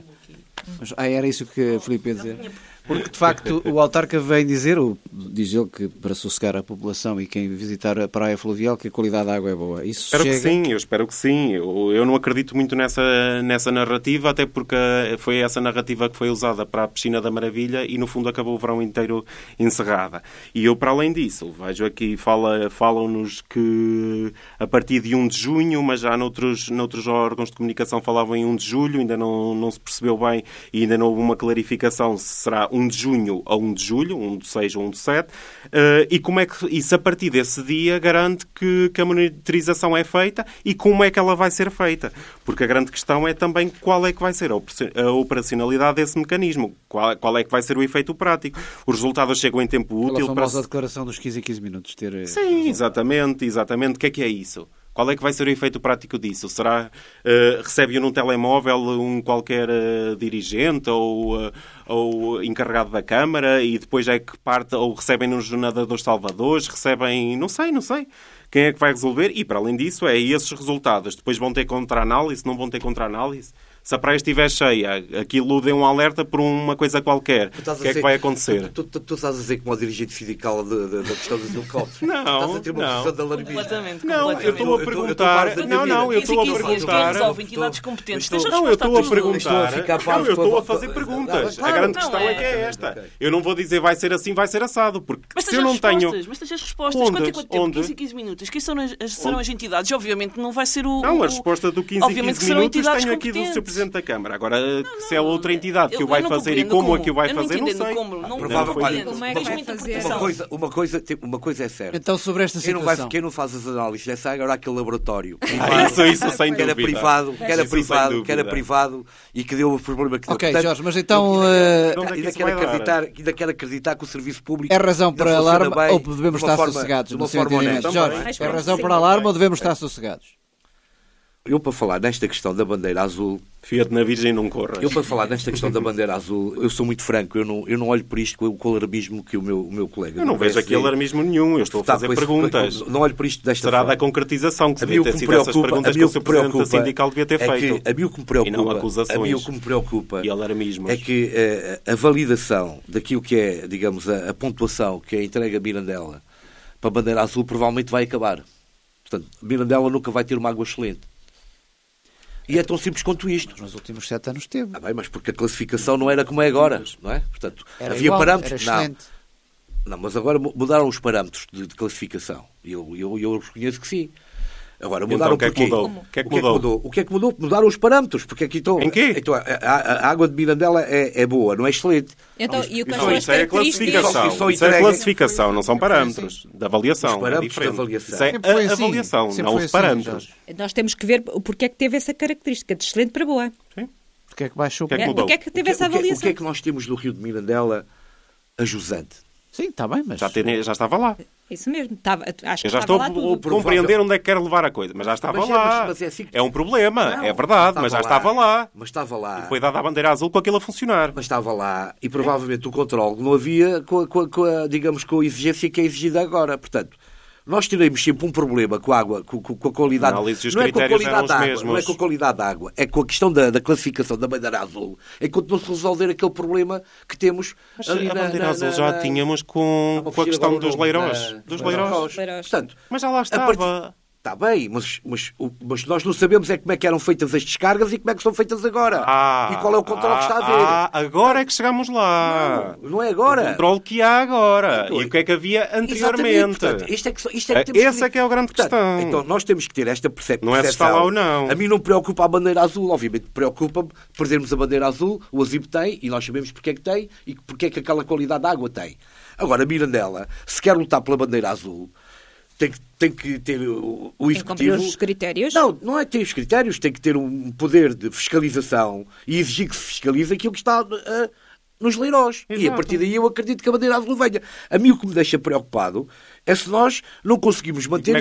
era isso que a Filipe ia dizer. Porque, de facto, o autarca vem dizer, diz ele que para sossegar a população e quem visitar a praia fluvial, que a qualidade da água é boa. Isso espero que sim. Eu não acredito muito nessa narrativa, até porque foi essa narrativa que foi usada para a Piscina da Maravilha e, no fundo, acabou o verão inteiro encerrada. E eu, para além disso, vejo aqui, falam-nos que a partir de 1 de junho, mas já noutros órgãos de comunicação falavam em 1 de julho, ainda não se percebeu bem e ainda não houve uma clarificação se será 1 de junho ou 1 de julho, 1 de 6 ou 1 de 7, e como é que isso a partir desse dia garante que a monitorização é feita e como é que ela vai ser feita. Porque a grande questão é também qual é que vai ser a operacionalidade desse mecanismo, qual é que vai ser o efeito prático. Os resultados chegam em tempo útil. A famosa declaração dos 15 em 15 minutos. Sim, exatamente. O que é isso? Qual é que vai ser o efeito prático disso? Será recebe-o num telemóvel um qualquer dirigente ou encarregado da Câmara e depois é que parte, ou recebem nos nadadores salvadores, recebem... Não sei. Quem é que vai resolver? E, para além disso, esses resultados. Depois vão ter contra-análise, não vão ter contra-análise? Se a praia estiver cheia, aquilo dê um alerta por uma coisa qualquer. O que é que vai acontecer? Tu estás a dizer como o dirigente sindical da questão dos helicópteros? Não. Estás a ter uma posição de alarmismo. Não, eu estou a perguntar... Eu estou a fazer perguntas. A grande questão é que é esta. Eu não vou dizer vai ser assim, vai ser assado. Porque se eu não tenho... Mas tens as respostas. Quanto tempo? 15 e 15 minutos. minutos. Quem serão as entidades? Obviamente não vai ser o... Não, a resposta do 15 em 15 minutos tenho aqui do Sr. Presidente da Câmara. Agora, se é outra entidade que o vai fazer e como é que o vai fazer, não sei. Como é que vai fazer? Uma coisa é certa. Então, sobre esta situação... Quem não faz as análises dessa agora aquele laboratório. Isso sem dúvida. Que era privado e que deu o problema que deu. Ok, Jorge, mas então... Ainda quero acreditar que o serviço público... É razão para alarme ou devemos estar sossegados? No seu entendimento. Jorge, é razão para alarme ou devemos estar sossegados? Eu, para falar nesta questão da bandeira azul... Fia-te na Virgem não corras. Eu, para falar nesta questão da bandeira azul, eu sou muito franco. Eu não olho por isto com o alarmismo que o meu colega... Eu não vejo aqui alarmismo nenhum. Eu estou a fazer perguntas. Não olho por isto desta forma. Será da concretização que devia ter sido essas perguntas que o Sr. Presidente da Sindical devia ter feito. A mim o que me preocupa... E não acusações. A mim o que me preocupa... E alarmismos. É que a validação daquilo que é, digamos, a pontuação que é entregue a Mirandela para a bandeira azul provavelmente vai acabar. Portanto, Mirandela nunca vai ter uma água excelente. E é tão simples quanto isto. Mas nos últimos 7 anos teve. Bem, mas porque a classificação não era como é agora, não é? Portanto, havia igual, parâmetros. Era excelente. Não, mas agora mudaram os parâmetros de classificação. E eu reconheço que sim. Agora, mudaram então, porquê? O que é que mudou? O que é que mudou? Mudaram os parâmetros. Porque aqui estão... Em quê? Então, a água de Mirandela é boa, não é excelente. Então, isso é a classificação. Isso é a classificação, não são parâmetros de avaliação. Os parâmetros de avaliação. Isso é a avaliação, não os parâmetros. Nós temos que ver porque é que teve essa característica de excelente para boa. Sim. Porque é que baixou? Porque é que teve essa avaliação? O que é que nós temos do Rio de Mirandela a jusante? Sim, está bem, mas... Já estava lá. Isso mesmo. Acho que eu já estava lá estou tudo. a compreender onde é que quer levar a coisa. Mas já estava lá. Mas é assim que... É um problema, é verdade, mas já estava lá. Mas estava lá. E foi dada a bandeira azul com aquilo a funcionar. Mas estava lá e provavelmente o controle não havia digamos, com a exigência que é exigida agora. Portanto, nós teremos sempre um problema com a água, com a qualidade... Não é com a qualidade da água, não é com a qualidade da água, é com a questão da classificação da bandeira azul, enquanto não se resolver aquele problema que temos ali a bandeira azul já tínhamos com a questão dos leirós. Dos leirós. Portanto, mas já lá estava. Está bem, mas nós não sabemos como é que eram feitas as descargas e como é que são feitas agora. E qual é o controle que está a haver. Agora é que chegamos lá. Não é agora. O controle que há agora. E o que é que havia anteriormente. Portanto, esse é que é a grande questão. Então, nós temos que ter esta percepção. Não é se está lá ou não. A mim não me preocupa a bandeira azul. Obviamente, preocupa-me perdermos a bandeira azul. O Azibe tem, e nós sabemos porque é que tem, e porque é que aquela qualidade de água tem. Agora, a Mirandela, se quer lutar pela bandeira azul... Tem que ter o executivo... Tem os critérios? Não é ter os critérios, tem que ter um poder de fiscalização e exigir que se fiscalize aquilo que está nos leirós. Exato. E a partir daí eu acredito que a bandeira azul venha. A mim o que me deixa preocupado é se nós não conseguimos manter...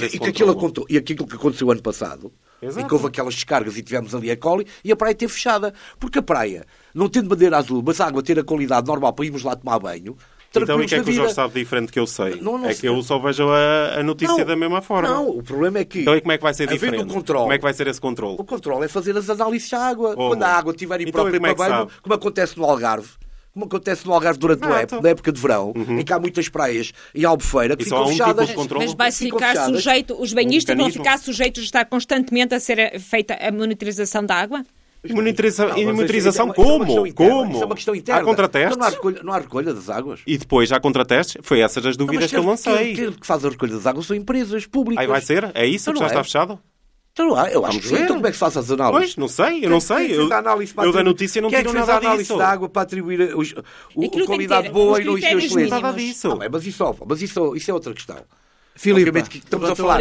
E aquilo que aconteceu ano passado, em que houve aquelas descargas e tivemos ali a coli, e a praia ter fechada. Porque a praia, não tendo bandeira azul, mas a água ter a qualidade normal para irmos lá tomar banho... Então, e o que é que o Jorge sabe diferente que eu sei? Que eu só vejo a notícia da mesma forma. Não, o problema é que... Então, e como é que vai ser diferente? Como é que vai ser esse controle? O controle é fazer as análises da água. Quando a água estiver imprópria para banho, como acontece no Algarve. Como acontece no Algarve durante na época de verão, em que há muitas praias em Albufeira que ficam fechadas. Mas vai ficar sujeito, os banhistas vão ficar sujeitos a estar constantemente a ser feita a monitorização da água? Monitorização como? Como? Isso é uma questão interna. Há contratestes? Não há recolha das águas. E depois há contratestes? Foi essas as dúvidas que eu lancei. Quem que faz a recolha das águas são empresas públicas. Aí vai ser? É isso que já está fechado? Então, eu acho que sim. Então como é que se faz as análises? Pois, não sei. Eu da notícia não tiro nada disso. Quem fez a análise da água para atribuir a qualidade boa e não excelente? Nada disso. Mas isso é outra questão. Filipe, estamos a falar.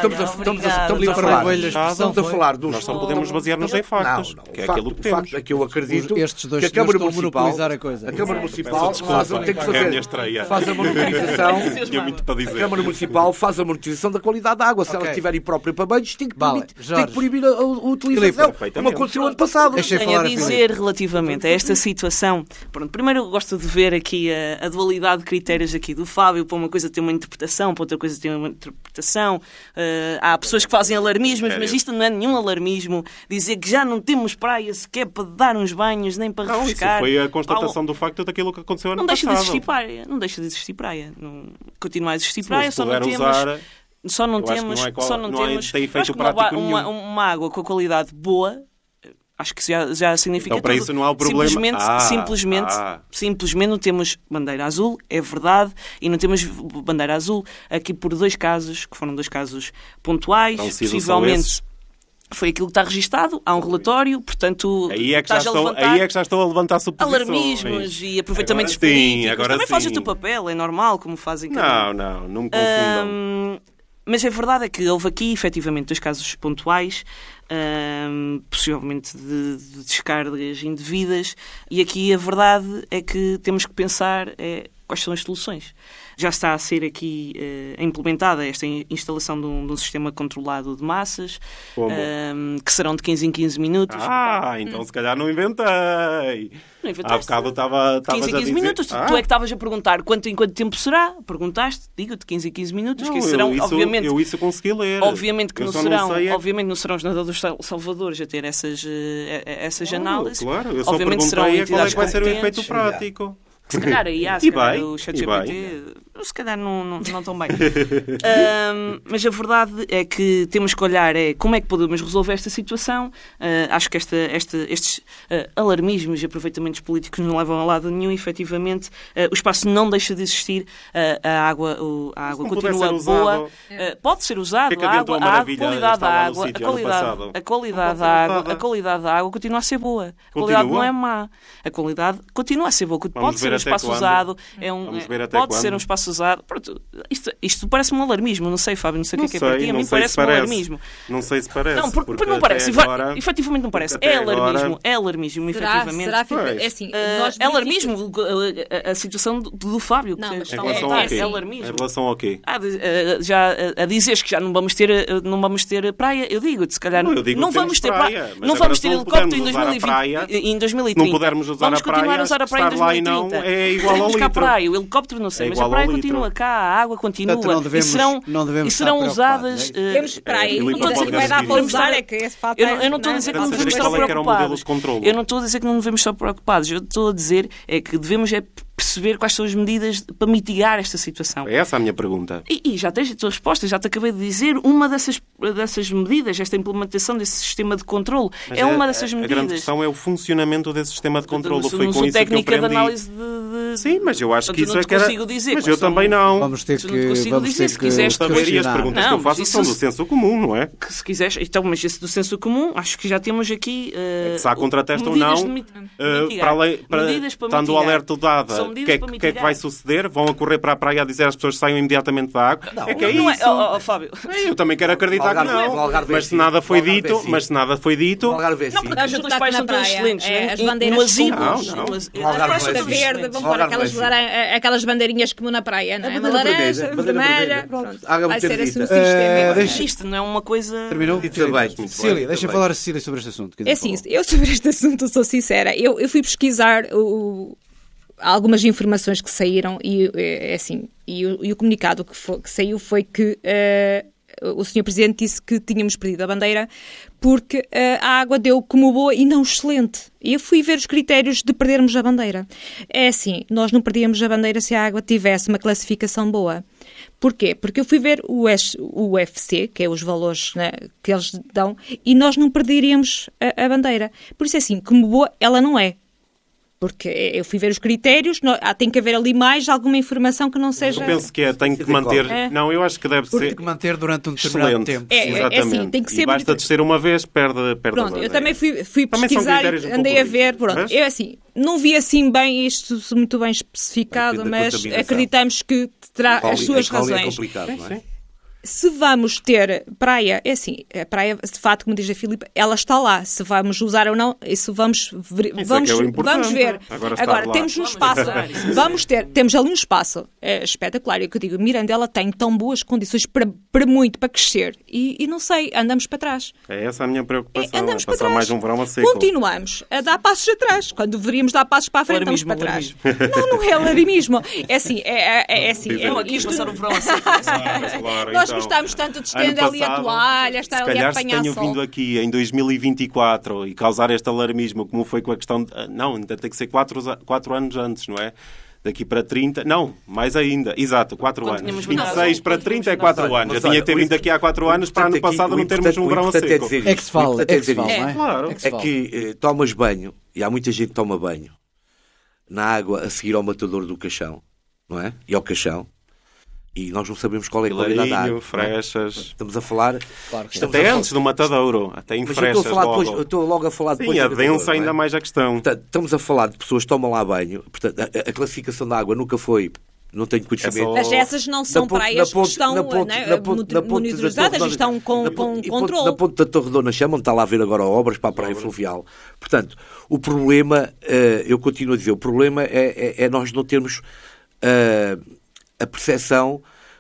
Nós só podemos basear-nos em factos. Que é aquilo que temos. O facto é que eu acredito estes dois que a Câmara estão a monopolizar a coisa. A Câmara Municipal tem que fazer. Faz a monitorização. A Câmara Municipal faz a monitorização da qualidade da água. Se ela estiver imprópria para banhos, tem que proibir a utilização. Como aconteceu ano passado. Tenho a dizer relativamente a esta situação. Primeiro, eu gosto de ver aqui a dualidade de critérios aqui do Fábio. Para uma coisa ter uma interpretação, para outra coisa tem uma interpretação. Há pessoas que fazem alarmismos, mas isto não é nenhum alarmismo. Dizer que já não temos praia sequer para dar uns banhos, nem para refrescar. Isso foi a constatação do facto daquilo que aconteceu ano passado. Não deixa de existir praia. Continua a existir praia, só não temos... Tem efeito prático nenhum. Uma água com a qualidade boa Acho que já significa então, para tudo. isso não há o problema. Simplesmente não temos bandeira azul, é verdade, e não temos bandeira azul aqui por 2 casos, que foram 2 casos pontuais, possivelmente foi aquilo que está registado, há um relatório, portanto, aí é que já estou a levantar suposições. Alarmismos e aproveitamentos políticos. Também fazes o teu papel, é normal, como fazem cada um. Não me confundam. Mas a verdade é que houve aqui, efetivamente, 2 casos pontuais, possivelmente de descargas indevidas, e aqui a verdade é que temos que pensar quais são as soluções. Já está a ser aqui implementada esta instalação de um sistema controlado de massas, que serão de 15 em 15 minutos. Então se calhar não inventei. Não inventaste. Há bocado estava 15 em 15 minutos. Tu é que estavas a perguntar em quanto tempo será. Perguntaste, digo-te, 15 em 15 minutos. Não, que serão, obviamente, eu isso consegui ler. Obviamente que não serão os nadadores salvadores a ter essas análises. Claro, eu só perguntei qual é que vai ser o efeito prático. Se calhar aí há, o ChatGPT, se calhar não tão bem. Mas a verdade é que temos que olhar como é que podemos resolver esta situação. Acho que estes alarmismos e aproveitamentos políticos não levam a lado nenhum. Efetivamente, o espaço não deixa de existir, a água continua boa. Pode ser usado, a qualidade da água continua a ser boa. A qualidade não é má. A qualidade continua a ser boa. Pode ser um espaço usado, pode ser um espaço usado. Pronto, isto parece-me um alarmismo, não sei, Fábio, não sei o que é para ti, a mim parece-me um alarmismo. Não sei se parece. Não, porque não parece, efetivamente não parece. É alarmismo, efetivamente. É assim, é alarmismo a situação do Fábio. Em relação ao quê? Já a dizeres que já não vamos ter praia, eu digo-te, se calhar não vamos ter praia, não vamos ter helicóptero em 2030. Não pudermos usar a praia, continuar a usar a praia em 2030. É igual ao litro. Praia, o helicóptero não sei, mas a praia continua cá, a água continua. E serão usadas... Temos praia, e vai dar para usar, é que esse fato eu não estou a dizer que não devemos estar preocupados. Eu não estou a dizer que não devemos estar preocupados. Eu estou a dizer que devemos perceber quais são as medidas para mitigar esta situação. É essa a minha pergunta. E já tens a tua resposta, já te acabei de dizer. Uma dessas medidas, esta implementação desse sistema de controle, é uma dessas medidas. A grande questão é o funcionamento desse sistema de controle. Foi com isso que eu aprendi. De análise Sim, mas eu acho que isso é que era... dizer, mas eu também não. Vamos ter que se quiseres saber, e as perguntas que eu faço são do senso comum, não é? Que se quiseres, então, mas esse do senso comum, acho que já temos aqui se há contrateste ou não, estando o alerta dado, o que é que vai suceder? Vão a correr para a praia a dizer às pessoas que saiam imediatamente da água? É isso. Fábio. Eu também quero acreditar que não. Mas se nada foi dito... Não, porque as tuas praias são todas excelentes. As bandeiras verde, vão pôr aquelas bandeirinhas como na praia, não é? Uma laranja, vermelha, pronto. Vai ser assim um sistema. Isto não é uma coisa... Terminou? Cecília, deixa-me falar a Cecília sobre este assunto. É assim, eu sobre este assunto sou sincera. Eu fui pesquisar algumas informações que saíram e o comunicado que saiu foi que o Sr. Presidente disse que tínhamos perdido a bandeira porque a água deu como boa e não excelente. E eu fui ver os critérios de perdermos a bandeira. É assim, nós não perdíamos a bandeira se a água tivesse uma classificação boa. Porquê? Porque eu fui ver o UFC, que é os valores, né, que eles dão, e nós não perderíamos a bandeira. Por isso é assim, como boa ela não é. Porque eu fui ver os critérios, tem que haver ali mais alguma informação que não seja... Eu penso que tem que manter... Não, eu acho que deve ser... Tem que manter durante um determinado tempo. Exatamente. Assim, tem que ser... E basta descer uma vez, perde pronto, eu também fui pesquisar, andei a ver, pronto. Eu assim, não vi assim bem isto muito bem especificado, mas acreditamos que terá as suas razões. É complicado, não é? Se vamos ter praia, é assim, a praia, de facto, como diz a Filipe, ela está lá. Se vamos usar ou não, isso vamos ver. Agora temos um espaço, temos ali um espaço espetacular. Eu que digo, Mirandela tem tão boas condições para crescer e não sei, andamos para trás. É essa a minha preocupação, andamos passar mais um verão a seco. Continuamos a dar passos atrás, quando deveríamos dar passos para a frente, estamos para trás. Não é alarmismo. É assim, isto passar o verão a seco. Nós gostamos tanto de estender ali a toalha, estar ali a apanhar sol. Se tenho vindo aqui em 2024 e causar este alarmismo, como foi com a questão... Não, ainda tem que ser 4 anos antes, não é? daqui para 30... Não, mais ainda. Exato, 4 anos. 26 para 30 é 4 anos. Eu tinha que ter vindo aqui há 4 anos para ano passado não termos um verão a seco. É que se fala, não é? Claro. É que tomas banho, e há muita gente que toma banho na água a seguir ao matador do Caixão, não é? E ao Caixão. E nós não sabemos qual é a qualidade da água. Frechas. Estamos a falar... Claro que até antes do matadouro. Até em frechas eu estou logo a falar depois... Sim, adensa ainda mais a questão. Portanto, estamos a falar de pessoas que tomam lá banho. Portanto, a classificação da água nunca foi... Não tenho conhecimento. Mas essas não são praias que estão monitorizadas e estão com controle. Na ponte da Torredona chamam, está lá a ver agora obras para a praia fluvial. Portanto, o problema, eu continuo a dizer, o problema é nós não termos a percepção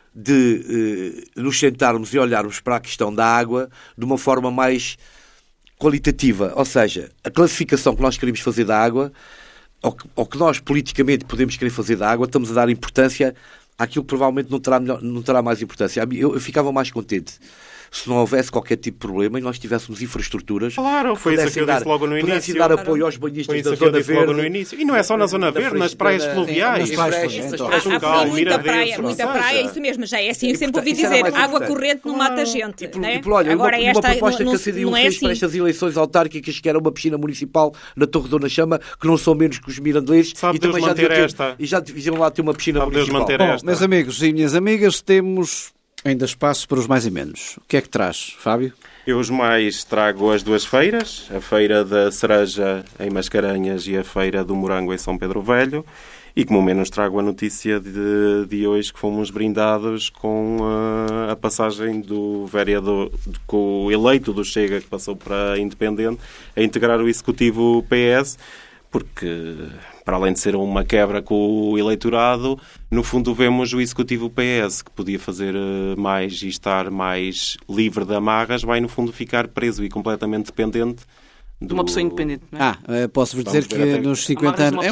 de nos sentarmos e olharmos para a questão da água de uma forma mais qualitativa. Ou seja, a classificação que nós queremos fazer da água, ou que nós politicamente podemos querer fazer da água, estamos a dar importância àquilo que provavelmente não terá mais importância. Eu ficava mais contente se não houvesse qualquer tipo de problema e nós tivéssemos infraestruturas. Claro, foi isso que eu disse logo no início. Pudessem dar apoio aos banhistas da Zona Verde. No início. E não é só na Zona Verde, nas praias fluviais. Há muita praia, isso mesmo, já é assim. Eu sempre ouvi dizer, água corrente não mata gente. Agora uma proposta que a CDU fez para estas eleições autárquicas, que era uma piscina municipal na Torredona Chama, que não são menos que os mirandeleses, e também já deviam lá ter uma piscina municipal. Bom, meus amigos e minhas amigas, temos ainda espaço para os mais e menos. O que é que traz, Fábio? Eu os mais trago as duas feiras, a Feira da Cereja em Mascarenhas e a Feira do Morango em São Pedro Velho, e como menos trago a notícia de hoje que fomos brindados com a passagem do vereador, com o eleito do Chega, que passou para Independente, a integrar o Executivo PS, porque, para além de ser uma quebra com o eleitorado, no fundo vemos o Executivo PS, que podia fazer mais e estar mais livre de amarras, vai no fundo ficar preso e completamente dependente de uma pessoa independente, não é? Posso-vos dizer que nos 50 anos...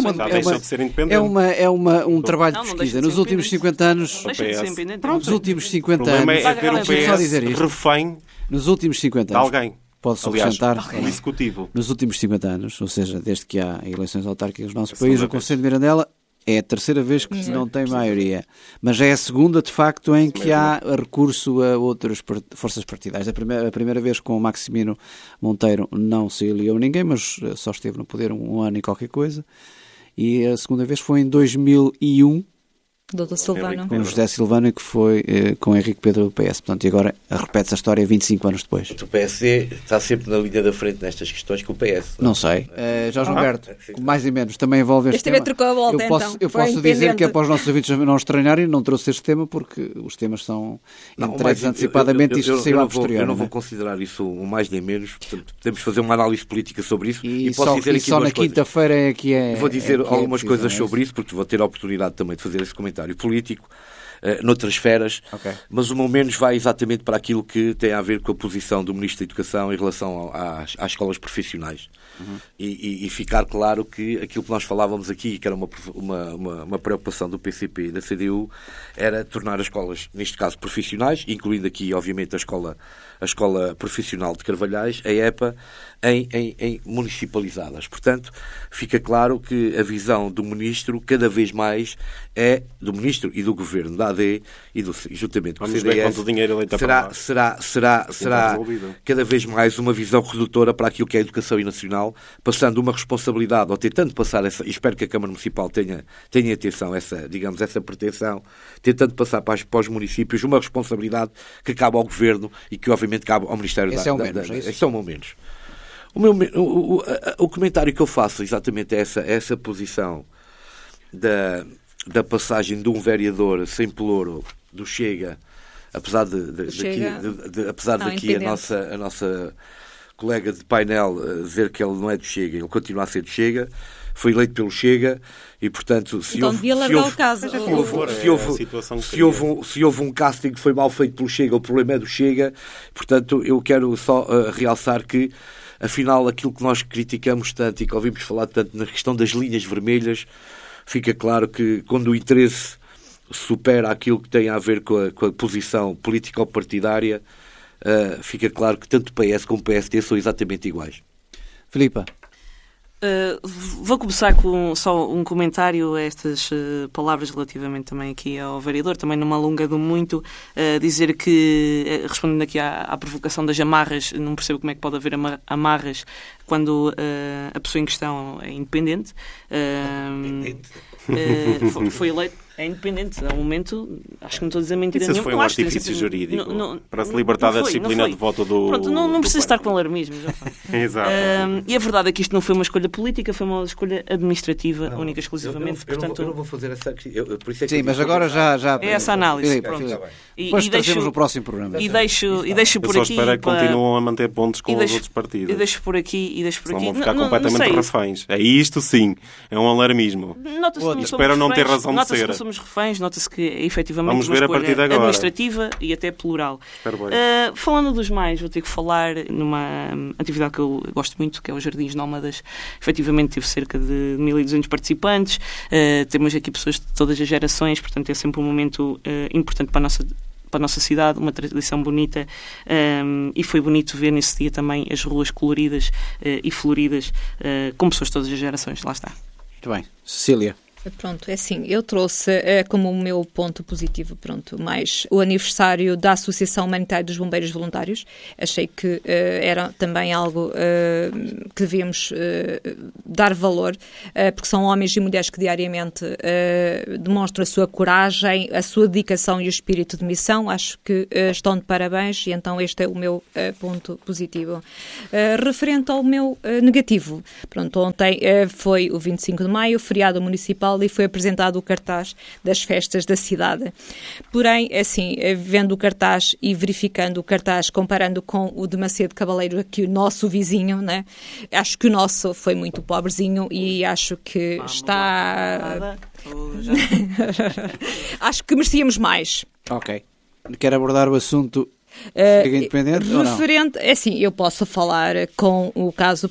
É um trabalho de pesquisa. Nos últimos 50 anos... Nos últimos 50 anos... O problema é ver o PS refém nos últimos 50 anos, de alguém. Pode-se acrescentar, o Executivo. Nos últimos 50 anos, ou seja, desde que há eleições autárquicas no nosso país, o Conselho de Mirandela é a terceira vez que não tem maioria. Mas é a segunda, de facto, em que há recurso a outras forças partidárias. A primeira vez com o Maximino Monteiro não se aliou ninguém, mas só esteve no poder um ano e qualquer coisa. E a segunda vez foi em 2001, Doutor Silvano. Com José Silvano, que foi com Henrique Pedro do PS. Portanto, e agora repete-se a história 25 anos depois. O PSD está sempre na linha da frente nestas questões com o PS. Não sei. Jorge Humberto, mais e menos, também envolve este tema. Trocou a volta, eu posso dizer que é para os nossos ouvintes não estranharem, não trouxe este tema porque os temas são entregues antecipadamente e isto saiu a posteriori. Eu não vou considerar isso o mais nem menos. Portanto, podemos fazer uma análise política sobre isso. E posso dizer aqui só na quinta-feira é que é... Vou dizer algumas coisas sobre isso, porque vou ter a oportunidade também de fazer esse comentário político noutras esferas, mas o meu menos vai exatamente para aquilo que tem a ver com a posição do Ministro da Educação em relação às escolas profissionais. E ficar claro que aquilo que nós falávamos aqui, que era uma preocupação do PCP e da CDU, era tornar as escolas, neste caso profissionais, incluindo aqui obviamente a Escola Profissional de Carvalhais, a EPA, em municipalizadas. Portanto, fica claro que a visão do Ministro cada vez mais é, do Ministro e do Governo da AD e juntamente com o CDS, será cada vez mais uma visão redutora para aquilo que é a educação nacional, passando uma responsabilidade, ou tentando passar essa, e espero que a Câmara Municipal tenha atenção, essa pretensão, tentando passar para os municípios uma responsabilidade que cabe ao Governo e que obviamente cabe ao Ministério Esse é o menos. O comentário que eu faço exatamente é essa posição da passagem de um vereador sem pelouro do Chega, apesar daqui a nossa colega de painel dizer que ele não é do Chega, ele continua a ser do Chega, foi eleito pelo Chega e, portanto, se houve um casting que foi mal feito pelo Chega, o problema é do Chega. Portanto, eu quero só realçar que, afinal, aquilo que nós criticamos tanto e que ouvimos falar tanto na questão das linhas vermelhas, fica claro que quando o interesse supera aquilo que tem a ver com a posição político-partidária, fica claro que tanto o PS como o PSD são exatamente iguais. Filipa. Vou começar com só um comentário a estas palavras relativamente também aqui ao vereador, também não me alongando muito, dizer que, respondendo aqui à provocação das amarras, não percebo como é que pode haver amarras quando a pessoa em questão é independente. Foi eleito. É independente. Ao momento, acho que não estou a dizer mentira nenhuma. Isso foi um artifício jurídico para se libertar da disciplina de voto do... Pronto, não precisa estar com alarmismo. Exato. E a verdade é que isto não foi uma escolha política, foi uma escolha administrativa, única e exclusivamente. Eu não vou fazer essa questão. Sim, mas agora já... É essa análise. Depois trazemos no próximo programa. E deixo por aqui... Eu só espero que continuem a manter pontos com os outros partidos. E deixo por aqui... Senão vão ficar completamente reféns. É isto sim, é um alarmismo. Espero não ter razão de ser. Somos reféns, nota-se que é efetivamente Vamos ver a partir de agora. Administrativa e até plural. Falando dos mais, vou ter que falar numa atividade que eu gosto muito, que é os Jardins Nómadas. Efetivamente tive cerca de 1.200 participantes, temos aqui pessoas de todas as gerações, portanto é sempre um momento importante para a nossa cidade, uma tradição bonita, e foi bonito ver nesse dia também as ruas coloridas e floridas com pessoas de todas as gerações. Lá está. Muito bem. Cecília. Pronto, é assim, eu trouxe como o meu ponto positivo, mais o aniversário da Associação Humanitária dos Bombeiros Voluntários. Achei que era também algo que devíamos dar valor, porque são homens e mulheres que diariamente demonstram a sua coragem, a sua dedicação e o espírito de missão. Acho que estão de parabéns e então este é o meu ponto positivo. Referente ao meu negativo, pronto, ontem foi o 25 de maio, feriado municipal, e foi apresentado o cartaz das festas da cidade. Porém, assim, vendo o cartaz e verificando o cartaz, comparando com o de Macedo Cabaleiro, aqui o nosso vizinho, né? Acho que o nosso foi muito pobrezinho e acho que acho que merecíamos mais. Ok. Quer abordar o assunto independente referente, ou não? Assim, eu posso falar com o caso,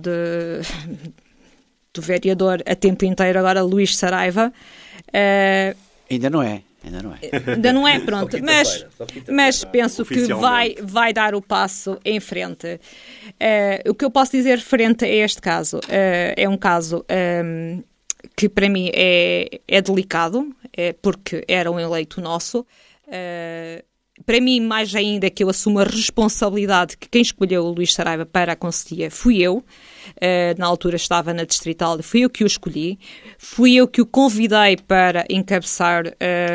do vereador a tempo inteiro, agora Luís Saraiva. Ainda não é, pronto, mas penso que vai dar o passo em frente. O que eu posso dizer referente a este caso, é um caso que para mim é delicado, porque era um eleito nosso. Para mim, mais ainda, que eu assumo a responsabilidade que quem escolheu o Luís Saraiva para a conselhia fui eu. Na altura estava na Distrital e fui eu que o escolhi. Fui eu que o convidei para encabeçar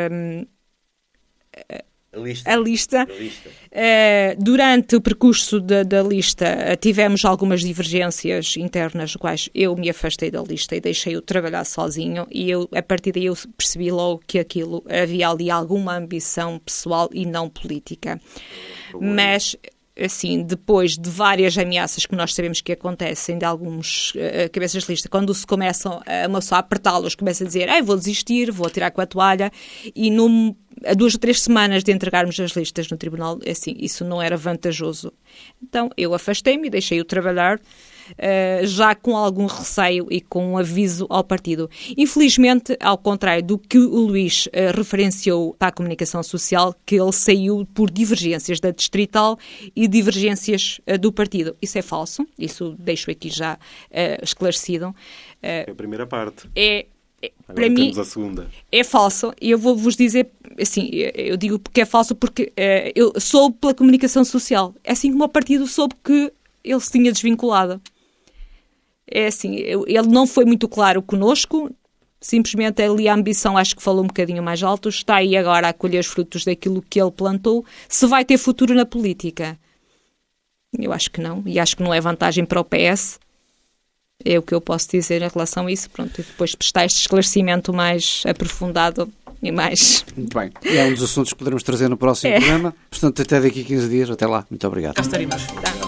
a lista. Durante o percurso da lista tivemos algumas divergências internas, quais eu me afastei da lista e deixei-o trabalhar sozinho, e a partir daí eu percebi logo que havia ali alguma ambição pessoal e não política. Mas assim, depois de várias ameaças que nós sabemos que acontecem de alguns cabeças de lista, quando se começam uma pessoa a apertá-los, começa a dizer, vou desistir, vou tirar com a toalha, e a 2 ou 3 semanas de entregarmos as listas no tribunal, assim, isso não era vantajoso. Então eu afastei-me e deixei-o trabalhar, já com algum receio e com um aviso ao partido. Infelizmente, ao contrário do que o Luís referenciou para a comunicação social, que ele saiu por divergências da Distrital e divergências do partido. Isso é falso, isso deixo aqui já esclarecido. É a primeira parte. Para mim, a segunda. É falso, e eu vou-vos dizer, assim, eu digo porque é falso, porque eu soube pela comunicação social, é assim como o partido soube que ele se tinha desvinculado. É assim, ele não foi muito claro connosco, simplesmente ali a ambição acho que falou um bocadinho mais alto, está aí agora a colher os frutos daquilo que ele plantou. Se vai ter futuro na política? Eu acho que não, e acho que não é vantagem para o PS. É o que eu posso dizer em relação a isso. Pronto, e depois prestar este esclarecimento mais aprofundado e mais... Muito bem. E é um dos assuntos que poderemos trazer no próximo programa. Portanto, até daqui a 15 dias. Até lá. Muito obrigado. Cá estaremos.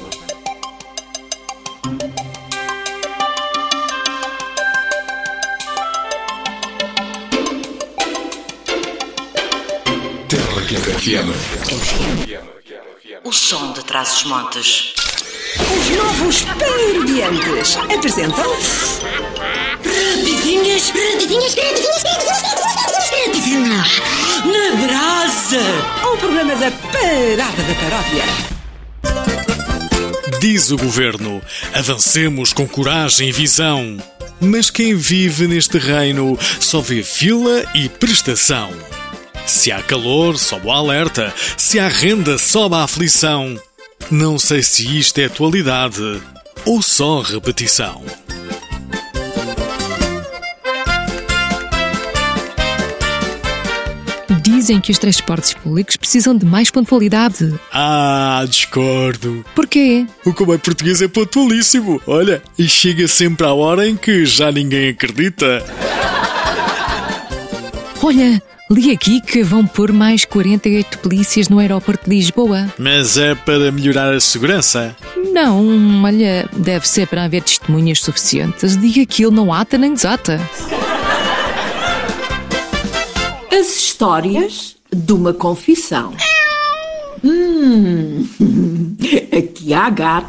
O som de Trás-os-Montes. Os novos Parodiantes apresentam Rapidinhas na Brasa, o programa da Parada da Paródia. Diz o Governo, avancemos com coragem e visão. Mas quem vive neste reino só vê fila e prestação. Se há calor, sobe o alerta. Se há renda, sobe a aflição. Não sei se isto é atualidade ou só repetição. Dizem que os transportes públicos precisam de mais pontualidade. Discordo. Porquê? O comboio português é pontualíssimo. Olha, e chega sempre à hora em que já ninguém acredita. Olha, li aqui que vão pôr mais 48 polícias no aeroporto de Lisboa. Mas é para melhorar a segurança? Não, olha, deve ser para haver testemunhas suficientes de que aquilo não ata nem desata. As histórias de uma confissão. Aqui há gato.